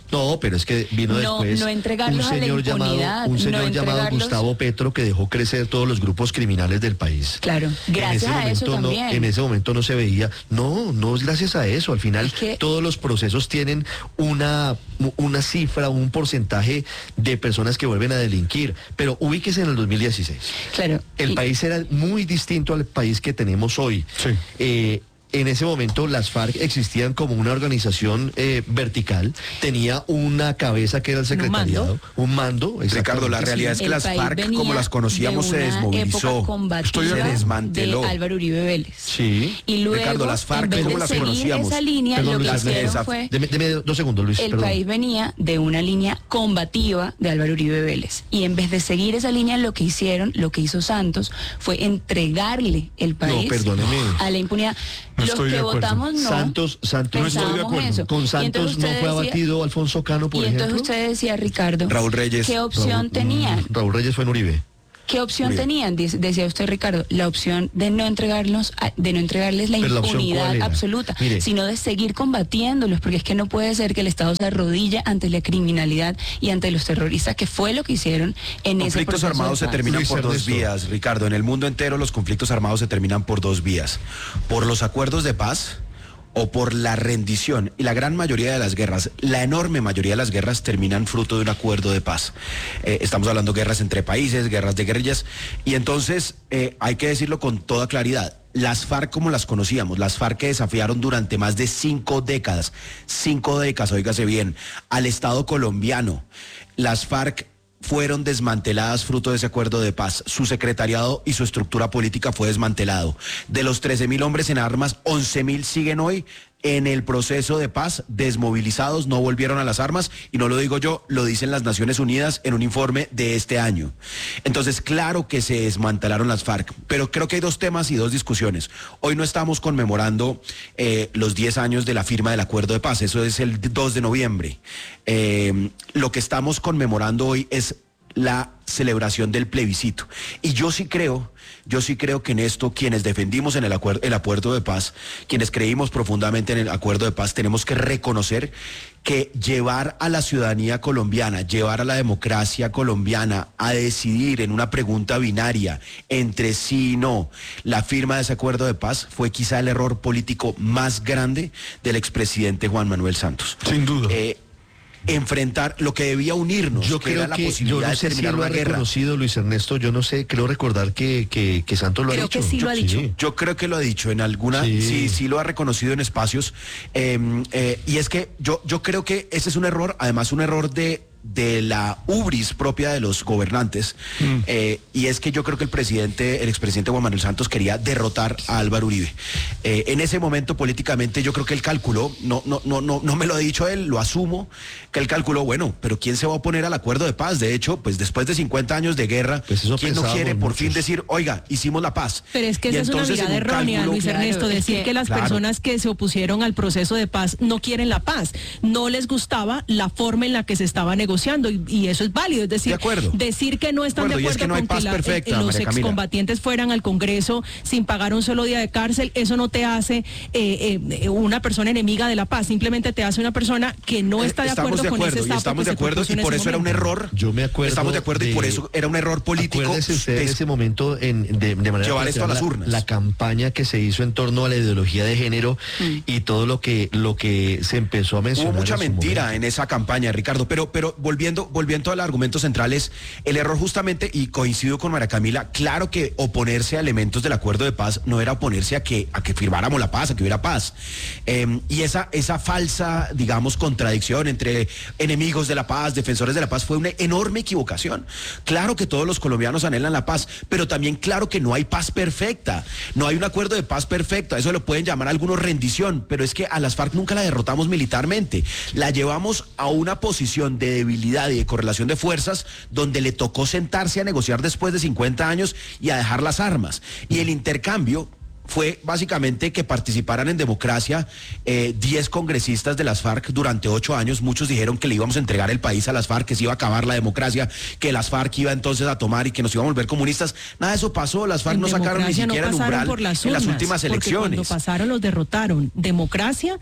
No, pero es que vino No, después no entregarlos un a la señor llamado, impunidad, un señor no llamado entregarlos- Gustavo Petro que dejó crecer todos los grupos criminales del país. Claro, gracias en ese a eso momento no, también. en ese momento no se veía. No, no es gracias a eso. Al final que- todos los procesos tienen una, una cifra, un porcentaje de personas que vuelven a delinquir. Pero ubíquese en el dos mil dieciséis. Claro. El y- país era muy distinto al país que tenemos hoy. Sí. Eh, en ese momento las FARC existían como una organización eh, vertical, tenía una cabeza que era el secretariado, un mando. Ricardo, la exactamente. realidad es que El las país FARC, venía como las conocíamos, de se una desmovilizó, época combativa se desmanteló. de Álvaro Uribe Vélez. Sí. Y luego, Ricardo, las FARC, en vez ¿cómo de las seguir conocíamos? esa línea, Perdón, lo que Luis, hicieron esa- fue... Deme, deme dos segundos, Luis. El perdón. país venía de una línea combativa de Álvaro Uribe Vélez. Y en vez de seguir esa línea, lo que hicieron, lo que hizo Santos, fue entregarle el país perdóneme. a la impunidad. No Los estoy que de acuerdo. votamos no. Santos, Santos, No estoy de pensábamos acuerdo. eso. Con Y Santos entonces no usted fue decía- abatido Alfonso Cano, por Y entonces ejemplo. usted decía, Ricardo, Raúl Reyes. ¿qué opción Raúl- tenían? mm, Raúl Reyes fue en Uribe. ¿Qué opción Uribe. tenían? Dice- Decía usted, Ricardo, la opción de no entregarlos, a- de no entregarles la Pero la opción, impunidad ¿cuál era? absoluta, Mire. sino de seguir combatiéndolos, porque es que no puede ser que el Estado se arrodille ante la criminalidad y ante los terroristas, que fue lo que hicieron en ese Conflictos proceso armados de se paz. terminan Luis por dos Ernesto. vías, Ricardo. En el mundo entero los conflictos armados se terminan por dos vías. Por los acuerdos de paz o por la rendición. Y la gran mayoría de las guerras, la enorme mayoría de las guerras terminan fruto de un acuerdo de paz. Eh, estamos hablando de guerras entre países, guerras de guerrillas. Y entonces eh, hay que decirlo con toda claridad. Las FARC como las conocíamos, las FARC que desafiaron durante más de cinco décadas, cinco décadas, óigase bien, al Estado colombiano. Las FARC fueron desmanteladas fruto de ese acuerdo de paz. Su secretariado y su estructura política fue desmantelado. De los trece mil hombres en armas, once mil siguen hoy en el proceso de paz, desmovilizados, no volvieron a las armas, y no lo digo yo, lo dicen las Naciones Unidas en un informe de este año. Entonces, claro que se desmantelaron las FARC, pero creo que hay dos temas y dos discusiones. Hoy no estamos conmemorando eh, los diez años de la firma del acuerdo de paz, eso es el dos de noviembre. Eh, lo que estamos conmemorando hoy es la celebración del plebiscito. Y yo sí creo, yo sí creo que en esto quienes defendimos en el acuerdo, el acuerdo de paz, quienes creímos profundamente en el acuerdo de paz, tenemos que reconocer que llevar a la ciudadanía colombiana, llevar a la democracia colombiana a decidir en una pregunta binaria entre sí y no la firma de ese acuerdo de paz fue quizá el error político más grande del expresidente Juan Manuel Santos. Sin duda. Eh, enfrentar lo que debía unirnos, Yo que creo era la que, yo posibilidad no de sé si terminar lo ha una guerra. reconocido Luis Ernesto, yo no sé, creo recordar que, que, que Santos lo Creo ha dicho. que sí lo ha dicho. Yo creo que lo ha dicho en alguna, sí, Sí. sí, lo ha reconocido en espacios. eh, eh, y es que yo, yo creo que ese es un error, además un error de de la ubris propia de los gobernantes, mm. eh, y es que yo creo que el presidente, el expresidente Juan Manuel Santos quería derrotar a Álvaro Uribe. Eh, en ese momento políticamente yo creo que él calculó, no, no, no, no, no me lo ha dicho él, lo asumo, que él calculó, bueno, pero ¿quién se va a oponer al acuerdo de paz? De hecho, pues después de cincuenta años de guerra, Pues eso ¿quién no pensábamos quiere por muchos. fin decir, oiga, hicimos la paz? Pero es que Y esa es una entonces, mirada en un errónea, cálculo- Luis Claro, Ernesto, es decir que- que las claro. personas que se opusieron al proceso de paz no quieren la paz, no les gustaba la forma en la que se estaba negociando, y, y eso es válido, es decir, De acuerdo. decir que no están De acuerdo, y de es acuerdo que no hay con paz que la- perfecta, eh, los María Camila. excombatientes fueran al Congreso sin pagar un solo día de cárcel, eso no te hace eh, eh, una persona enemiga de la paz, simplemente te hace una persona que no está de estamos acuerdo, de con acuerdo, ese y sapo estamos que de se acuerdo, propuso y en por ese eso era un momento. error. Yo me acuerdo. Estamos de acuerdo, y por eso era un error político. Acuérdese usted en de- ese momento en, de, de manera Llevar esto a las la, urnas. la campaña que se hizo en torno a la ideología de género y todo lo que lo que se empezó a mencionar. Hubo mucha en su mentira momento. en esa campaña, Ricardo, pero, pero volviendo, volviendo al argumento central, es el error justamente, y coincido con María Camila, claro que oponerse a elementos del acuerdo de paz no era oponerse a que, a que firmáramos la paz, a que hubiera paz. Eh, y esa, esa falsa, digamos, contradicción entre enemigos de la paz, defensores de la paz, fue una enorme equivocación. Claro que todos los colombianos anhelan la paz, pero también claro que no hay paz perfecta, no hay un acuerdo de paz perfecto, a eso lo pueden llamar algunos rendición, pero es que a las FARC nunca la derrotamos militarmente, la llevamos a una posición de debilidad y de correlación de fuerzas donde le tocó sentarse a negociar después de cincuenta años y a dejar las armas. Y el intercambio fue básicamente que participaran en democracia eh, diez congresistas de las FARC durante ocho años. Muchos dijeron que le íbamos a entregar el país a las FARC, que se iba a acabar la democracia, que las FARC iba entonces a tomar y que nos iba a volver comunistas. Nada de eso pasó, las FARC En no sacaron ni democracia siquiera no el pasaron umbral por las en las urnas, últimas porque elecciones. Cuando pasaron los derrotaron. Democracia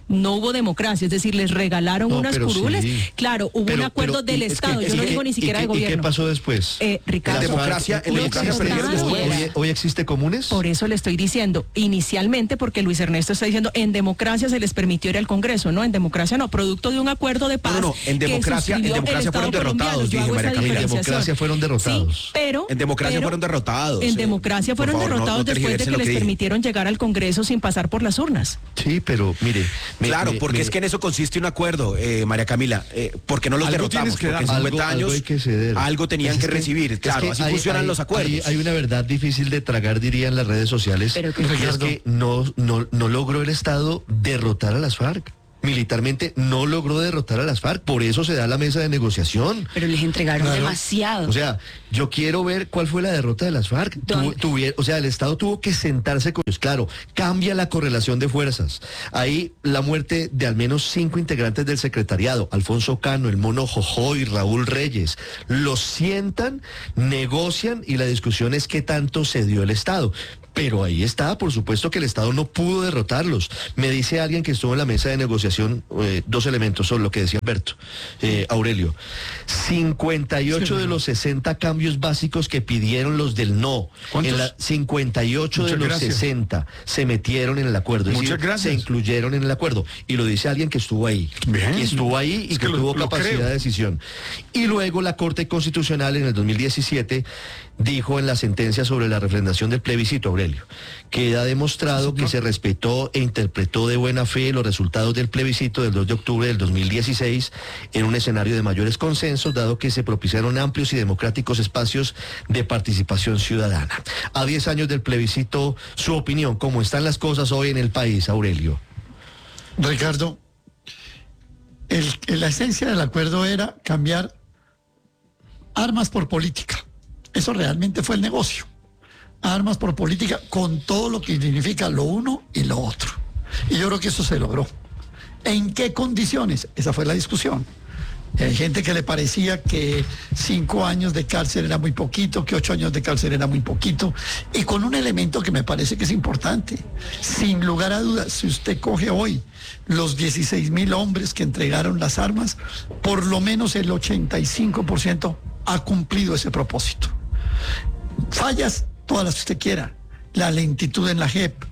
no hubo democracia, es decir, les regalaron No, unas pero curules. sí. Claro, hubo Pero- un acuerdo pero, del y- es Estado, que- yo es no que- digo ni ¿y siquiera qué- de gobierno. ¿Y qué pasó después? Eh, Ricardo, Las democracia- FARC en no democracia existe. perdieron después. Hoy, hoy existe comunes. Por eso le estoy diciendo, inicialmente, porque Luis Ernesto está diciendo, en democracia se les permitió ir al Congreso, no, en democracia no, producto de un acuerdo de paz. No, no, no, en que democracia- en suscribió el democracia Estado fueron colombiano. derrotados, Yo dice hago María esa Camila. En diferenciación. democracia fueron derrotados. Sí, pero En democracia pero fueron derrotados. En eh. democracia Por fueron favor, no- derrotados no después de tergiversen que lo les dije. permitieron llegar al Congreso sin pasar por las urnas. Sí, pero mire. me- Claro, me- porque me- es que en eso consiste un acuerdo, eh, María Camila. Eh, porque no los Algo derrotamos, tienes que porque en dar. cincuenta algo, años algo hay que ceder. algo tenían Es que, que- recibir. es Claro, que así hay- funcionan hay- los acuerdos. Hay, hay una verdad difícil de tragar, diría, en las redes sociales. Pero que- y es Ricardo. que no, no, no logró el Estado derrotar a las FARC. Militarmente no logró derrotar a las FARC, por eso se da la mesa de negociación. Pero les entregaron Claro. demasiado. O sea, yo quiero ver cuál fue la derrota de las FARC. ¿Dónde? Tuvo- tuvier- o sea, el Estado tuvo que sentarse con ellos. Claro, cambia la correlación de fuerzas. Ahí la muerte de al menos cinco integrantes del secretariado, Alfonso Cano, el Mono Jojoy, Raúl Reyes, los sientan, negocian y la discusión es qué tanto cedió el Estado. Pero ahí está, por supuesto que el Estado no pudo derrotarlos. Me dice alguien que estuvo en la mesa de negociación, eh, dos elementos son lo que decía Alberto, eh, Aurelio. cincuenta y ocho de los sesenta cambios básicos que pidieron los del no. ¿Cuántos? En la, cincuenta y ocho de Muchas los gracias. sesenta se metieron en el acuerdo. Es Muchas decir, gracias. se incluyeron en el acuerdo. Y lo dice alguien que estuvo ahí. Bien. Y estuvo ahí y Es que, que lo- tuvo lo capacidad creo. de decisión. Y luego la Corte Constitucional en el dos mil diecisiete dijo en la sentencia sobre la refrendación del plebiscito, Aurelio, queda demostrado que se respetó e interpretó de buena fe los resultados del plebiscito del dos de octubre del dos mil dieciséis en un escenario de mayores consensos, dado que se propiciaron amplios y democráticos espacios de participación ciudadana. A diez años del plebiscito, su opinión, ¿cómo están las cosas hoy en el país, Aurelio? Ricardo, el- la esencia del acuerdo era cambiar armas por política. Eso realmente fue el negocio. Armas por política con todo lo que significa lo uno y lo otro. Y yo creo que eso se logró. ¿En qué condiciones? Esa fue la discusión. Hay gente que le parecía que cinco años de cárcel era muy poquito, que ocho años de cárcel era muy poquito, y con un elemento que me parece que es importante. Sin lugar a dudas, si usted coge hoy los dieciséis mil hombres que entregaron las armas, por lo menos el ochenta y cinco por ciento ha cumplido ese propósito. Fallas, todas las que usted quiera. La lentitud en la J E P,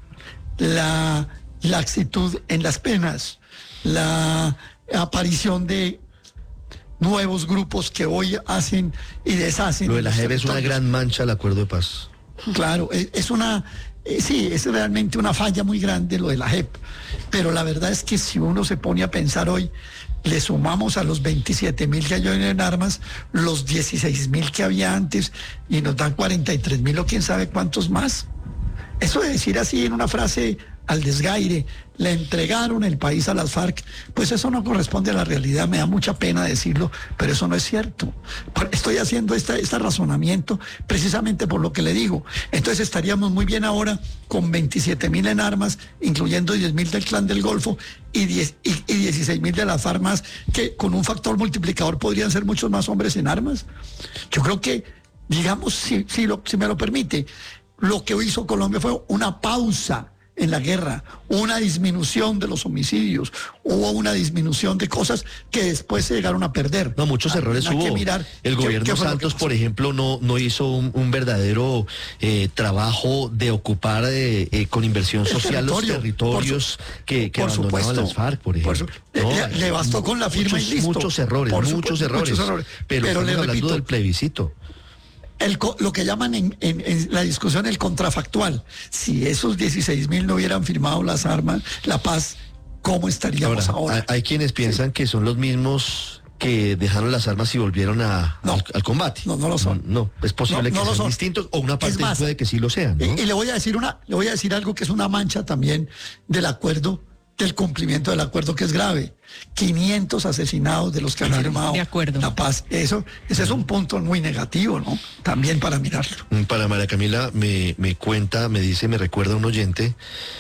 la laxitud en las penas, la aparición de nuevos grupos que hoy hacen y deshacen. Lo de en la los J E P es una territorios. gran mancha al acuerdo de paz. Claro, es, es una, eh, sí, es realmente una falla muy grande lo de la J E P, pero la verdad es que si uno se pone a pensar hoy, le sumamos a los veintisiete mil que hay hoy en armas, los dieciséis mil que había antes, y nos dan cuarenta y tres mil o quién sabe cuántos más. Eso de decir así en una frase al desgaire, le entregaron el país a las FARC, pues eso no corresponde a la realidad, me da mucha pena decirlo, pero eso no es cierto. Por- Estoy haciendo esta, este razonamiento precisamente por lo que le digo. Entonces estaríamos muy bien ahora con veintisiete mil en armas, incluyendo diez mil del Clan del Golfo y, diez, y, y dieciséis mil de las FARC más, que con un factor multiplicador podrían ser muchos más hombres en armas. Yo creo que, digamos, si, si, lo, si me lo permite, lo que hizo Colombia fue una pausa en la guerra, una disminución de los homicidios, hubo una disminución de cosas que después se llegaron a perder. No, muchos Ah, errores hay que hubo. mirar El qué- gobierno qué fue lo que Santos, pasó. por ejemplo, no, no hizo un, un verdadero eh, trabajo de ocupar eh, eh, con inversión El social los territorio, territorios por su- que, que por abandonaban supuesto. las FARC, por Por ejemplo. su- No, le- le bastó con la firma y muchos, listo. Muchos errores, Por muchos supuesto, errores. muchos errores. Pero, Pero estamos le hablando repito, del plebiscito. El co- lo que llaman en, en- en la discusión el contrafactual. Si esos dieciséis mil no hubieran firmado las armas, la paz, ¿cómo estaríamos ahora? Hay, hay quienes piensan que son los mismos que dejaron las armas y volvieron a, al, al combate. No, no lo son. No, es posible No, no que lo sean son. distintos o una Es parte más, puede que sí lo sean, ¿no? Y, y le voy a decir una, le voy a decir algo que es una mancha también del acuerdo, del cumplimiento del acuerdo, que es grave. quinientos asesinados de los que han firmado de acuerdo. la paz. Eso, ese es un punto muy negativo, ¿no? También para mirarlo. Para María Camila me, me cuenta, me dice, me recuerda un oyente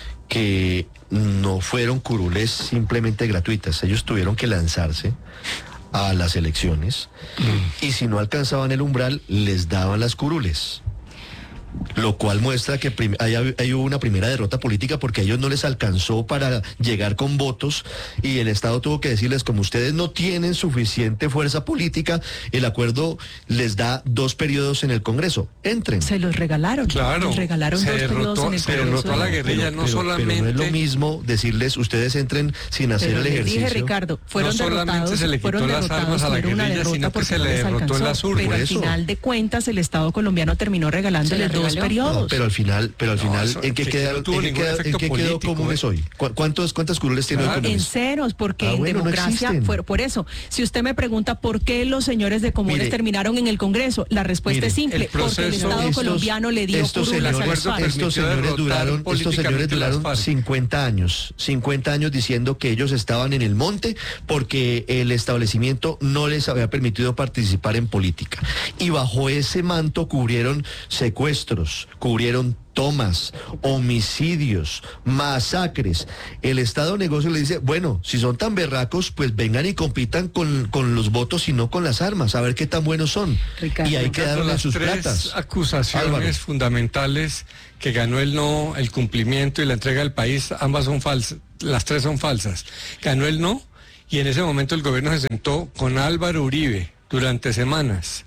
que no fueron curules simplemente gratuitas. Ellos tuvieron que lanzarse a las elecciones y si no alcanzaban el umbral les daban las curules. Lo cual muestra que prim- hay, hay hubo una primera derrota política porque a ellos no les alcanzó para llegar con votos y el Estado tuvo que decirles, como ustedes no tienen suficiente fuerza política, el acuerdo les da dos periodos en el Congreso. Entren. Se los regalaron. Claro. Les regalaron Se dos periodos derrotó, en el se Congreso. derrotó a la guerrilla, Pero- no pero- solamente... pero no es lo mismo decirles, ustedes entren sin hacer Pero el le ejercicio. dije, Ricardo, fueron No solamente derrotados, se le quitó fueron las derrotados, armas a la fueron una guerrilla, derrota sino que porque se no le les derrotó en alcanzó, las urnas. pero Por al eso. final de cuentas el Estado colombiano terminó regalándoles dos regaló. periodos. No, pero al final, pero al No, final, eso- ¿en qué, que- queda- que no tuvo en qué ningún queda- en efecto qué quedó político, comunes ¿eh? hoy? ¿Cu- ¿Cuántos, ¿Cuántas curules tiene Claro. hoy En comunes? ceros, porque Ah, en bueno, no democracia, existen. fue, por eso, si usted me pregunta por qué los señores de comunes Mire, terminaron en el Congreso, la respuesta mire, es simple, el porque el proceso- Estado Estos- colombiano le dio estos curules a señores, las FARC. estos permitió señores derrotar duraron, estos señores políticamente las duraron FARC. cincuenta años, cincuenta años diciendo que ellos estaban en el monte porque el establecimiento no les había permitido participar en política. Y bajo ese manto cubrieron secuestros, cubrieron tomas, homicidios, masacres. El Estado de Negocio le dice, bueno, si son tan berracos, pues vengan y compitan con, con los votos y no con las armas, a ver qué tan buenos son. Ricardo. Y ahí quedaron en las sus tres platas. acusaciones Álvaro. fundamentales que ganó el no, el cumplimiento y la entrega del país, ambas son falsas, las tres son falsas. Ganó el no y en ese momento el gobierno se sentó con Álvaro Uribe durante semanas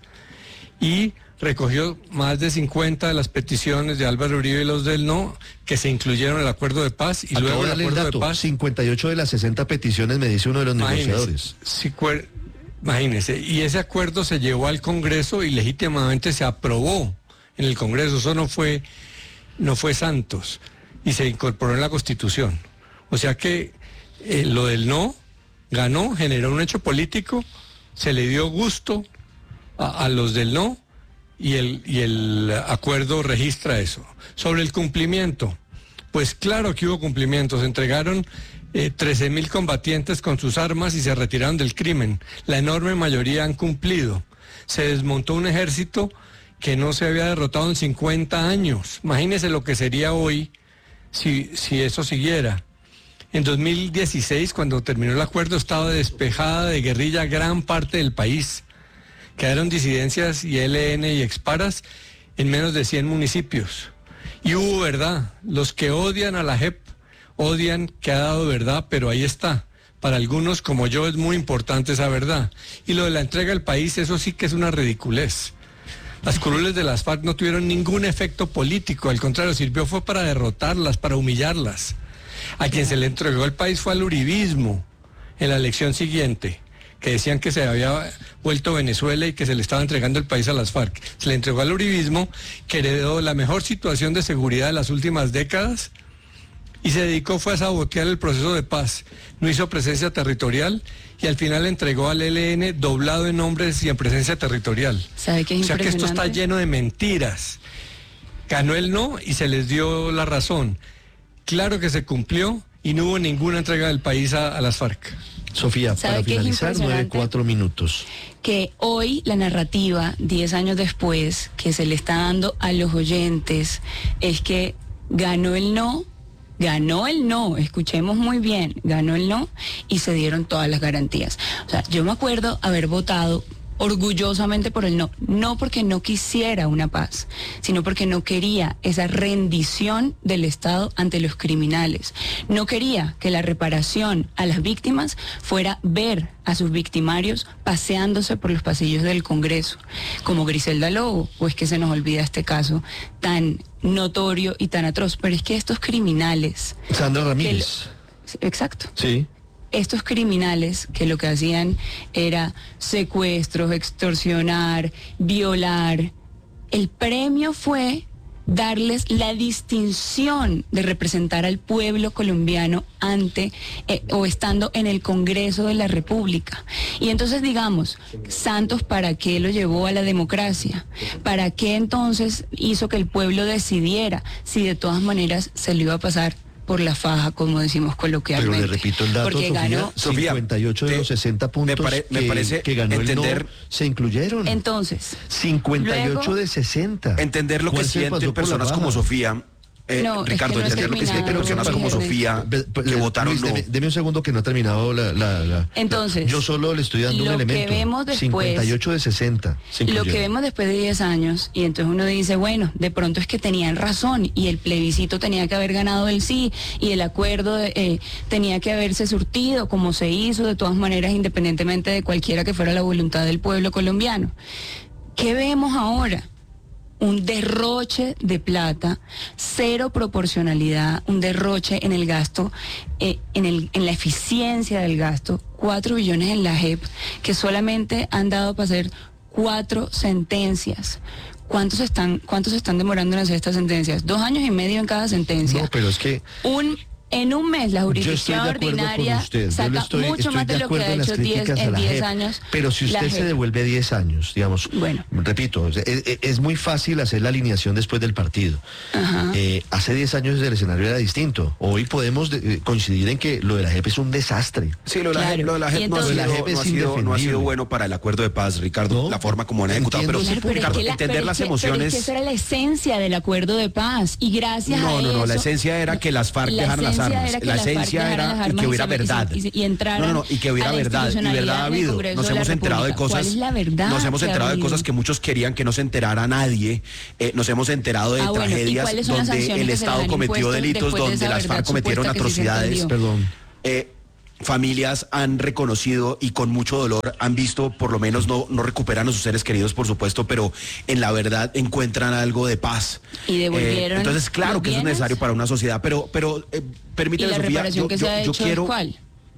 y recogió más de cincuenta de las peticiones de Álvaro Uribe y los del no, que se incluyeron en el acuerdo de paz y Acabo luego de el darle el acuerdo de dato, paz. cincuenta y ocho de las sesenta peticiones, me dice uno de los Imagínese, negociadores. si cuer- imagínese, y ese acuerdo se llevó al Congreso y legítimamente se aprobó en el Congreso, eso no fue, no fue Santos, y se incorporó en la Constitución. O sea que eh, lo del no ganó, generó un hecho político, se le dio gusto a, a los del no, y el, y el acuerdo registra eso. Sobre el cumplimiento, pues claro que hubo cumplimientos, se entregaron eh, trece mil combatientes con sus armas y se retiraron del crimen. La enorme mayoría han cumplido. Se desmontó un ejército que no se había derrotado en cincuenta años. Imagínense lo que sería hoy si, si eso siguiera. En dos mil dieciséis, cuando terminó el acuerdo, estaba despejada de guerrilla gran parte del país. Quedaron disidencias y L N y exparas en menos de cien municipios. Y hubo verdad. Los que odian a la J E P odian que ha dado verdad, pero ahí está. Para algunos como yo es muy importante esa verdad. Y lo de la entrega del país, eso sí que es una ridiculez. Las curules de las FARC no tuvieron ningún efecto político, al contrario, sirvió fue para derrotarlas, para humillarlas. A quien se le entregó el país fue al uribismo en la elección siguiente, que decían que se había vuelto Venezuela y que se le estaba entregando el país a las FARC. Se le entregó al uribismo, que heredó la mejor situación de seguridad de las últimas décadas y se dedicó fue a sabotear el proceso de paz. No hizo presencia territorial y al final entregó al L N doblado en hombres y en presencia territorial. ¿Sabe qué es O sea que esto está impresionante? lleno de mentiras. Ganó el no y se les dio la razón. Claro que se cumplió y no hubo ninguna entrega del país a, a las FARC. Sofía, ¿Sabe para qué es finalizar, nueve, impresionante? cuatro minutos. Que hoy la narrativa, diez años después, que se le está dando a los oyentes, es que ganó el no, ganó el no, escuchemos muy bien, ganó el no y se dieron todas las garantías. O sea, yo me acuerdo haber votado orgullosamente por el no, no porque no quisiera una paz, sino porque no quería esa rendición del Estado ante los criminales. No quería que la reparación a las víctimas fuera ver a sus victimarios paseándose por los pasillos del Congreso, como Griselda Lobo, o es que se nos olvida este caso tan notorio y tan atroz. Pero es que estos criminales... Sandra que Ramírez. lo- exacto. Sí. Estos criminales que lo que hacían era secuestros, extorsionar, violar, el premio fue darles la distinción de representar al pueblo colombiano ante eh, o estando en el Congreso de la República. Y entonces digamos, Santos, ¿para qué lo llevó a la democracia? ¿Para qué entonces hizo que el pueblo decidiera si de todas maneras se le iba a pasar por la faja, como decimos Pero coloquialmente? le repito el dato, Porque Sofía, ganó. cincuenta y ocho de los sesenta puntos me pare- me que, parece que ganó entender- el no se incluyeron. Entonces, cincuenta y ocho luego- de sesenta. Entender lo que ¿Cuál se pasó sienten por la personas como baja? Sofía Eh, No, es Ricardo, que no es entender lo que es que terminado, personas no, como Viernes. Sofía Ve- ve- que votaron Luis, no. deme, deme un segundo que no ha terminado la... la- la- Entonces, yo solo le estoy dando un lo que elemento. vemos después- cincuenta y ocho de sesenta. se Lo que incluyeron. vemos después de diez años, y entonces uno dice, bueno, de pronto es que tenían razón y el plebiscito tenía que haber ganado el sí y el acuerdo eh, tenía que haberse surtido como se hizo, de todas maneras, independientemente de cualquiera que fuera la voluntad del pueblo colombiano. ¿Qué vemos ahora? Un derroche de plata, cero proporcionalidad, un derroche en el gasto, eh, en, el, en la eficiencia del gasto, cuatro billones en la J E P, que solamente han dado para hacer cuatro sentencias. ¿Cuántos están, cuántos están demorando en hacer estas sentencias? Dos años y medio en cada sentencia. No, pero es que... Un En un mes la Yo jurisdicción estoy de acuerdo con ordinaria usted. Yo le saca estoy- mucho estoy más de, de lo que acuerdo ha en las hecho diez, críticas a en la diez J E P, años. Pero si la usted J E se P. devuelve diez años, digamos, Bueno. repito, es, es- es muy fácil hacer la alineación después del partido. Ajá. Eh, hace diez años el escenario era distinto. Hoy podemos de- eh, coincidir en que lo de la J E P es un desastre. Sí, lo de la Claro. J E P, lo de la Y J E P no ha entonces- sido, La J E P no ha es sido- no ha sido indefendible. bueno para el acuerdo de paz, Ricardo, No, la forma como han ejecutado. Pero, entiendo su Claro, pero es Ricardo, que la- entender pero las es que- pero es emociones... que esa era la esencia del acuerdo de paz y gracias a No, no, no, la eso- esencia era que las FARC la dejaran las esencia armas. era que La las FARC esencia dejaran era las y armas que y hubiera se- y se- verdad. y se- y entraran No, no, no, y que hubiera a la verdad. Y institucionalidad verdad ha en el habido. Congreso Nos de la hemos enterado de República. cosas. ¿Cuál es la verdad Nos hemos que ha enterado de habido? cosas que muchos querían que no se enterara nadie. Eh, nos hemos enterado de Ah, bueno, ¿y tragedias cuáles son las donde sanciones el que se les Estado han cometió impuesto delitos, después de donde esa las FARC verdad cometieron supuesta que sí se atrocidades. entendió? Perdón. Eh, familias han reconocido y con mucho dolor han visto, por lo menos no, no recuperan a sus seres queridos, por supuesto, pero en la verdad encuentran algo de paz. Y devolvieron Eh, entonces, claro los que eso es bienes. necesario para una sociedad, pero, pero eh, ¿Y permíteme, la Sofía, reparación yo, que yo- se ha yo hecho quiero, es cuál?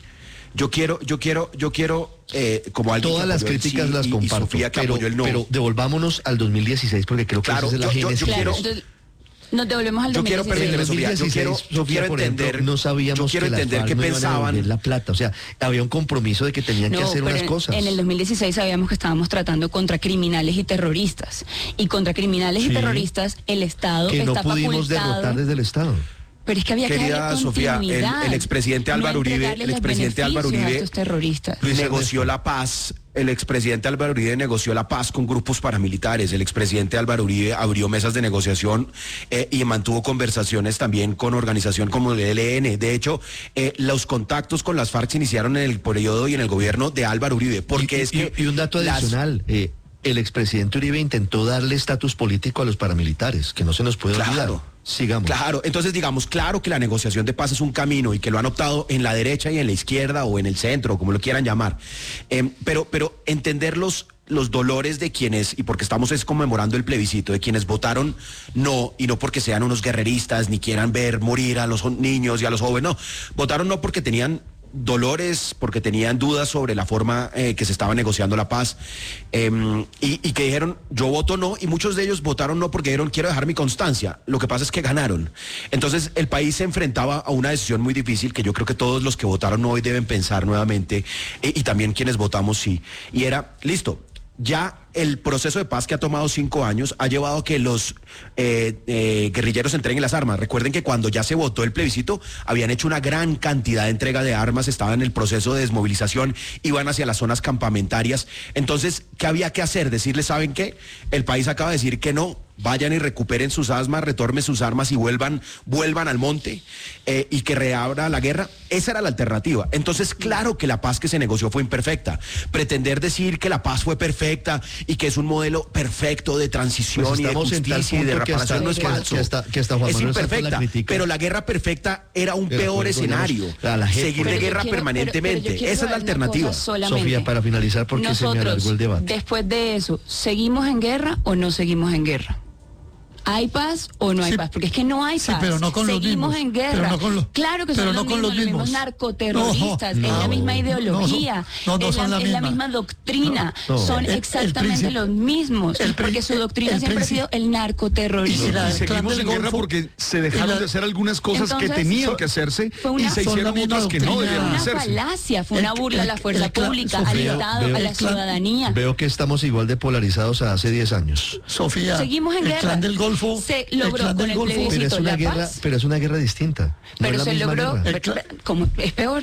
yo quiero, yo quiero, yo quiero, eh, como alguien Todas que las apoyó el críticas sí las y- y comparto, Sofía que pero, apoyó el no. pero devolvámonos al dos mil dieciséis porque creo que Claro, esa es la yo- yo- yo génesis. quiero- Entonces, nos devolvemos al Yo quiero, dos mil permíteme, dieciséis. Sofía, yo quiero, yo Sofía, quiero por ejemplo, entender, no sabíamos yo quiero que las entender FARC qué no iban a pensaban. devolver la plata, o sea, había un compromiso de que tenían que No, hacer pero unas en- cosas. En el dos mil dieciséis sabíamos que estábamos tratando contra criminales y terroristas. Y contra criminales Sí. y terroristas el Estado que no está pudimos facultado. derrotar desde el Estado. Pero es que había que Querida darle Sofía, el- continuidad, el expresidente Álvaro no Uribe- entregarles el los expresidente Álvaro beneficios Uribe- a estos terroristas. Luis negoció Ernesto. la paz. El expresidente Álvaro Uribe negoció la paz con grupos paramilitares. El expresidente Álvaro Uribe abrió mesas de negociación eh, y mantuvo conversaciones también con organización como el E L N. De hecho, eh, los contactos con las FARC se iniciaron en el periodo y en el gobierno de Álvaro Uribe. Porque y, es y- que y un dato las- adicional, eh, el expresidente Uribe intentó darle estatus político a los paramilitares, que no se nos puede Claro. olvidar. Sigamos. Claro, entonces digamos, claro que la negociación de paz es un camino y que lo han optado en la derecha y en la izquierda o en el centro, como lo quieran llamar. Eh, pero, pero entender los, los dolores de quienes, y porque estamos es conmemorando el plebiscito, de quienes votaron no, y no porque sean unos guerreristas ni quieran ver morir a los niños y a los jóvenes, no, votaron no porque tenían dolores, porque tenían dudas sobre la forma eh, que se estaba negociando la paz, eh, y, y que dijeron, yo voto no, y muchos de ellos votaron no porque dijeron, quiero dejar mi constancia. Lo que pasa es que ganaron. Entonces, el país se enfrentaba a una decisión muy difícil que yo creo que todos los que votaron no hoy deben pensar nuevamente, eh, y también quienes votamos sí. Y era, listo, ya el proceso de paz que ha tomado cinco años ha llevado a que los eh, eh, guerrilleros entreguen las armas. Recuerden que cuando ya se votó el plebiscito, habían hecho una gran cantidad de entrega de armas, estaban en el proceso de desmovilización, iban hacia las zonas campamentarias. Entonces, ¿qué había que hacer? Decirles, ¿saben qué? El país acaba de decir que no. Vayan y recuperen sus armas, retornen sus armas y vuelvan, vuelvan al monte, eh, y que reabra la guerra. Esa era la alternativa. Entonces, claro que la paz que se negoció fue imperfecta. Pretender decir que la paz fue perfecta y que es un modelo perfecto de transición Pues y de estamos en tal justicia y de punto que reparación hasta- no es que- falso. que hasta- que hasta Juan es Manuel Santos la imperfecta, critica. pero la guerra perfecta era un De peor acuerdo, escenario. digamos, a la J E P, Seguir por de ejemplo. guerra Yo quiero- permanentemente. pero- pero yo quiero Esa es la saber una alternativa. cosa solamente. Sofía, para finalizar, porque se me Nosotros, alargó el debate. después de eso, ¿seguimos en guerra o no seguimos en guerra? ¿Hay paz o no hay Sí, paz? Porque es que no hay sí, paz. pero no con los Seguimos mismos, en guerra. pero no con los- claro que pero son no los, con mismos, los los mismos mismos. narcoterroristas. No, es la no, misma no, ideología. no, no es, son la, la es la misma. misma doctrina. No, no. Son El- el exactamente príncipe- los mismos. el porque príncipe- su doctrina el siempre ha sido príncipe- el narcoterrorismo. Y si la- Y seguimos en guerra porque se dejaron y la- de hacer algunas cosas Entonces, que tenían so- que hacerse fue y una- se son la hicieron misma otras que no doctrina. Fue debieron una hacerse. falacia, fue una El- burla a la el- fuerza el clan- pública, al Sofía, Estado, veo- a la el clan- ciudadanía. Veo que estamos igual de polarizados a hace diez años. Sofía, Seguimos en el guerra. clan del Golfo, Se el logró clan con del el Golfo, plebiscito. Pero es una la guerra, paz. pero es una guerra distinta. No es Pero la se misma logró, guerra. El cla- como es peor.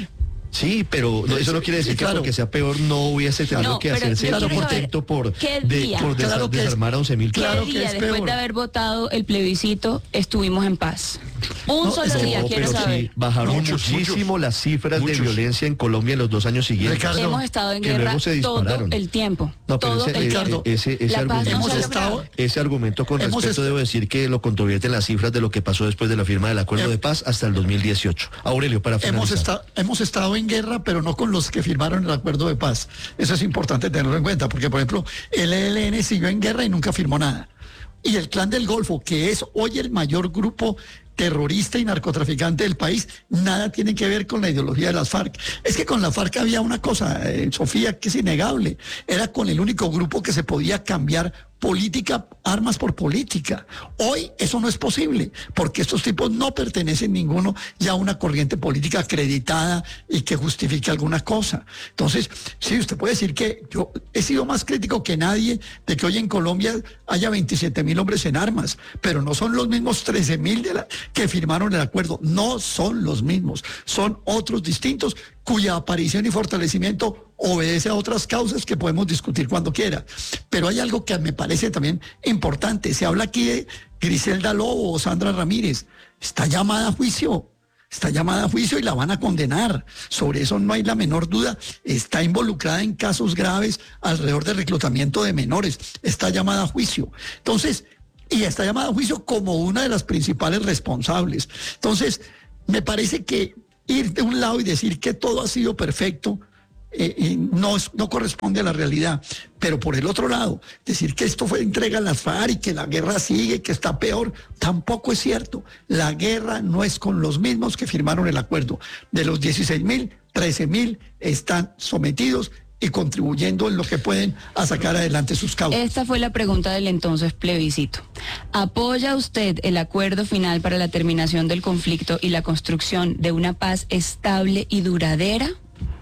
Sí, pero no, eso no quiere decir claro. que porque sea peor no hubiese tenido No, que pero hacerse yo el quiero intento por, ¿qué de, día? por desa- Claro que es- desarmar a once mil. ¿Qué Claro que día es después peor. de haber votado el plebiscito estuvimos en paz? Un No, solo no, día, quiero pero saber. sí, bajaron Muchos, muchísimo muchos. las cifras Muchos. de violencia en Colombia en los dos años siguientes. Ricardo, Hemos estado en que guerra luego se todo dispararon. el tiempo. No, pero todo ese, el eh, tiempo. ese, ese La paz argumento, no Hemos se ha estado- logrado. ese argumento con Hemos respecto est- debo decir que lo controvierten las cifras de lo que pasó después de la firma del acuerdo Hem- de paz hasta el dos mil dieciocho. Aurelio, para Hemos, finalizar. esta- hemos estado en guerra, pero no con los que firmaron el acuerdo de paz. Eso es importante tenerlo en cuenta, porque, por ejemplo, el E L N siguió en guerra y nunca firmó nada. Y el Clan del Golfo, que es hoy el mayor grupo terrorista y narcotraficante del país, nada tiene que ver con la ideología de las FARC. Es que con la FARC había una cosa, eh, Sofía, que es innegable. Era con el único grupo que se podía cambiar política, armas por política. Hoy eso no es posible, porque estos tipos no pertenecen ninguno ya a una corriente política acreditada y que justifique alguna cosa. Entonces, sí, usted puede decir que yo he sido más crítico que nadie de que hoy en Colombia haya veintisiete mil hombres en armas, pero no son los mismos trece mil de la, que firmaron el acuerdo. No son los mismos, son otros distintos cuya aparición y fortalecimiento obedece a otras causas que podemos discutir cuando quiera. Pero hay algo que me parece también importante. Se habla aquí de Griselda Lobo o Sandra Ramírez. Está llamada a juicio. Está llamada a juicio y la van a condenar. Sobre eso no hay la menor duda. Está involucrada en casos graves alrededor del reclutamiento de menores. Está llamada a juicio. Entonces, y está llamada a juicio como una de las principales responsables. Entonces, me parece que ir de un lado y decir que todo ha sido perfecto eh, eh, no, es- no corresponde a la realidad. Pero por el otro lado, decir que esto fue entrega a las FARC y que la guerra sigue, que está peor, tampoco es cierto. La guerra no es con los mismos que firmaron el acuerdo. De los dieciséis mil, trece mil están sometidos y contribuyendo en lo que pueden a sacar adelante sus causas. Esta fue la pregunta del entonces plebiscito. ¿Apoya usted el acuerdo final para la terminación del conflicto y la construcción de una paz estable y duradera?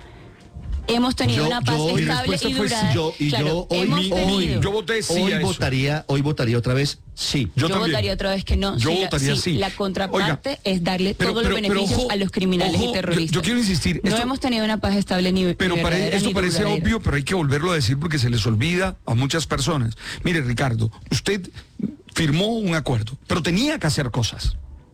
Hemos tenido Yo- una paz yo- mi estable respuesta y fue sí. duradera. Yo, y Claro, yo hoy, hemos hoy- tenido. Yo voté sí hoy a eso. votaría, hoy votaría otra vez sí. Yo Yo, también. votaría otra vez que no. Yo si la- votaría si sí. La contraparte es darle pero- todos pero- los pero beneficios ojo, a los criminales ojo, y yo- terroristas. yo quiero insistir, No esto- hemos tenido una paz estable ni Pero ni pare- verdadera esto ni parece duradera. obvio, pero hay que volverlo a decir porque se les olvida a muchas personas. Mire, Ricardo, usted firmó un acuerdo, pero tenía que hacer cosas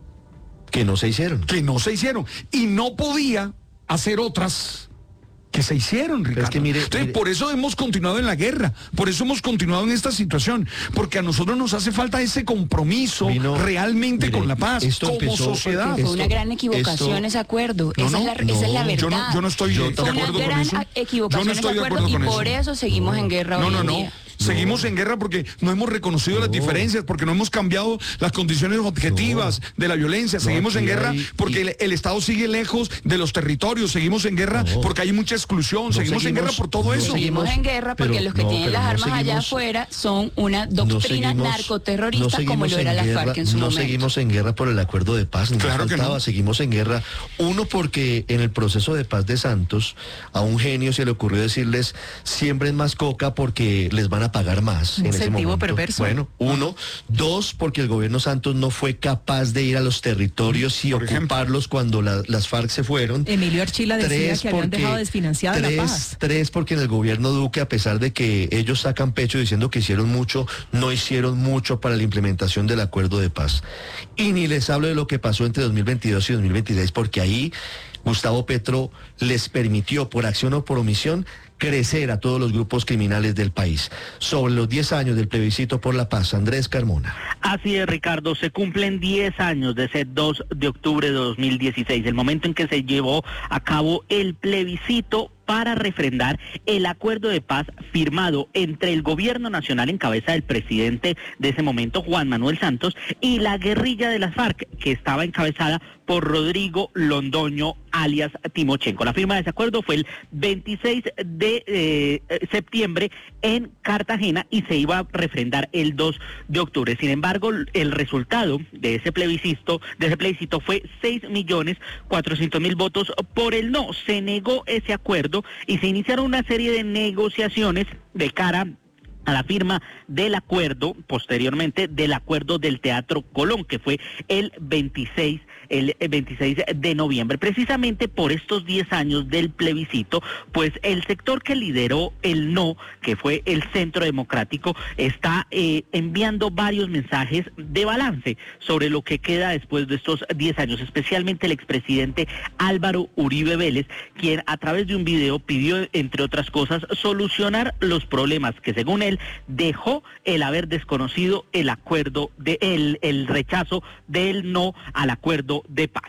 Que no se hicieron. que no se hicieron y no podía hacer otras que se hicieron, Ricardo. es que mire- Entonces, mire- por eso hemos continuado en la guerra, por eso hemos continuado en esta situación, porque a nosotros nos hace falta ese compromiso Vino- realmente mire, con la paz, esto como empezó porque sociedad. Fue una Esto- gran equivocación esto- ese acuerdo. No, esa, no, es la, esa es la no, verdad. Yo no, yo no estoy Yo de Fue una acuerdo con gran eso. a- equivocación Yo no ese estoy de acuerdo acuerdo y con por eso. eso seguimos en guerra No, hoy no, en no. día. Seguimos en guerra porque no hemos reconocido las diferencias, porque no hemos cambiado las condiciones objetivas de la violencia. No, Seguimos en aquí guerra hay- porque y- el, el Estado sigue lejos de los territorios. Seguimos en guerra No. porque hay mucha exclusión. No seguimos, en seguimos- guerra por todo no eso. Seguimos en guerra porque pero- los que no, tienen pero las no armas allá seguimos- afuera son una No doctrina seguimos- narcoterrorista no como seguimos lo era en la guerra, FARC en su no momento. seguimos en guerra por el acuerdo de paz, ni más Claro que faltaba, no. seguimos en guerra. Uno, porque en el proceso de paz de Santos, a un genio se le ocurrió decirles, siembren más coca porque les van a pagar más. Un en ese incentivo momento. perverso. Bueno, uno. Dos, porque el gobierno Santos no fue capaz de ir a los territorios y Por ejemplo. ocuparlos cuando la- las FARC se fueron. Emilio Archila decía Tres, que habían porque- dejado desfinanciada tres, la paz. Tres, porque en el gobierno Duque, a pesar de que ellos sacan pecho diciendo que hicieron mucho, no hicieron mucho para la implementación del acuerdo de paz. Y ni les hablo de lo que pasó entre dos mil veintidós y dos mil veintiséis, porque ahí Gustavo Petro les permitió, por acción o por omisión, crecer a todos los grupos criminales del país. Sobre los diez años del plebiscito por la paz, Andrés Carmona. Así es, Ricardo, se cumplen diez años de ese dos de octubre de dos mil dieciséis, el momento en que se llevó a cabo el plebiscito para refrendar el acuerdo de paz firmado entre el gobierno nacional en cabeza del presidente de ese momento, Juan Manuel Santos, y la guerrilla de las FARC, que estaba encabezada por Rodrigo Londoño, alias Timochenko. La firma de ese acuerdo fue el veintiséis de eh, septiembre en Cartagena y se iba a refrendar el dos de octubre. Sin embargo, el resultado de ese plebiscito, de ese plebiscito fue seis millones cuatrocientos mil votos por el no. Se negó ese acuerdo y se iniciaron una serie de negociaciones de cara a la firma del acuerdo, posteriormente del acuerdo del Teatro Colón, que fue el veintiséis el veintiséis de noviembre. Precisamente por estos diez años del plebiscito, pues el sector que lideró el no, que fue el Centro Democrático, está eh, enviando varios mensajes de balance sobre lo que queda después de estos diez años, especialmente el expresidente Álvaro Uribe Vélez, quien a través de un video pidió, entre otras cosas, solucionar los problemas que, según él, dejó el haber desconocido el acuerdo de el, el rechazo del no al acuerdo de paz.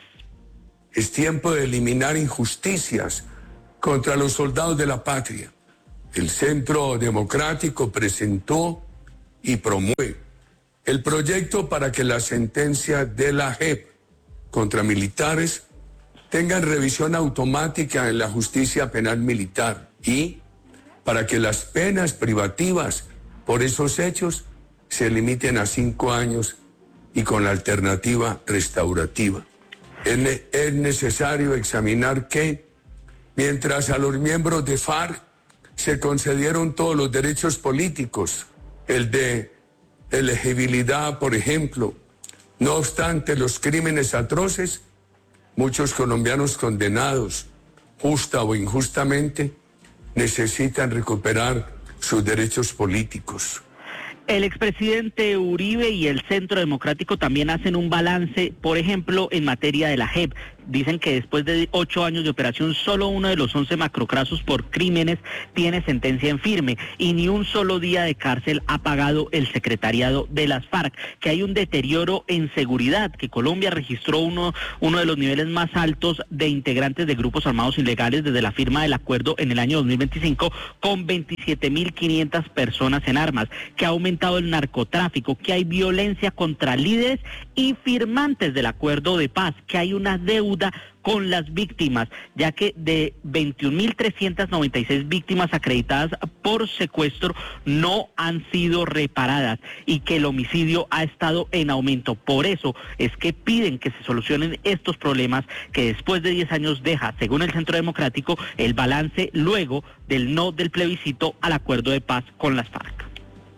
Es tiempo de eliminar injusticias contra los soldados de la patria. El Centro Democrático presentó y promueve el proyecto para que la sentencia de la J E P contra militares tengan revisión automática en la justicia penal militar y para que las penas privativas por esos hechos se limiten a cinco años y con la alternativa restaurativa. Es, ne- es necesario examinar que, mientras a los miembros de FARC se concedieron todos los derechos políticos, el de elegibilidad, por ejemplo, no obstante los crímenes atroces, muchos colombianos condenados, justa o injustamente, necesitan recuperar sus derechos políticos. El expresidente Uribe y el Centro Democrático también hacen un balance, por ejemplo, en materia de la J E P. Dicen que después de ocho años de operación, solo uno de los once macrocasos por crímenes tiene sentencia en firme y ni un solo día de cárcel ha pagado el secretariado de las FARC, que hay un deterioro en seguridad, que Colombia registró uno, uno de los niveles más altos de integrantes de grupos armados ilegales desde la firma del acuerdo en el año dos mil veinticinco, con veintisiete mil quinientas personas en armas, que ha aumentado el narcotráfico, que hay violencia contra líderes y firmantes del acuerdo de paz, que hay una deuda con las víctimas, ya que de veintiún mil trescientas noventa y seis víctimas acreditadas por secuestro no han sido reparadas y que el homicidio ha estado en aumento. Por eso es que piden que se solucionen estos problemas que después de diez años deja, según el Centro Democrático, el balance luego del no del plebiscito al acuerdo de paz con las FARC.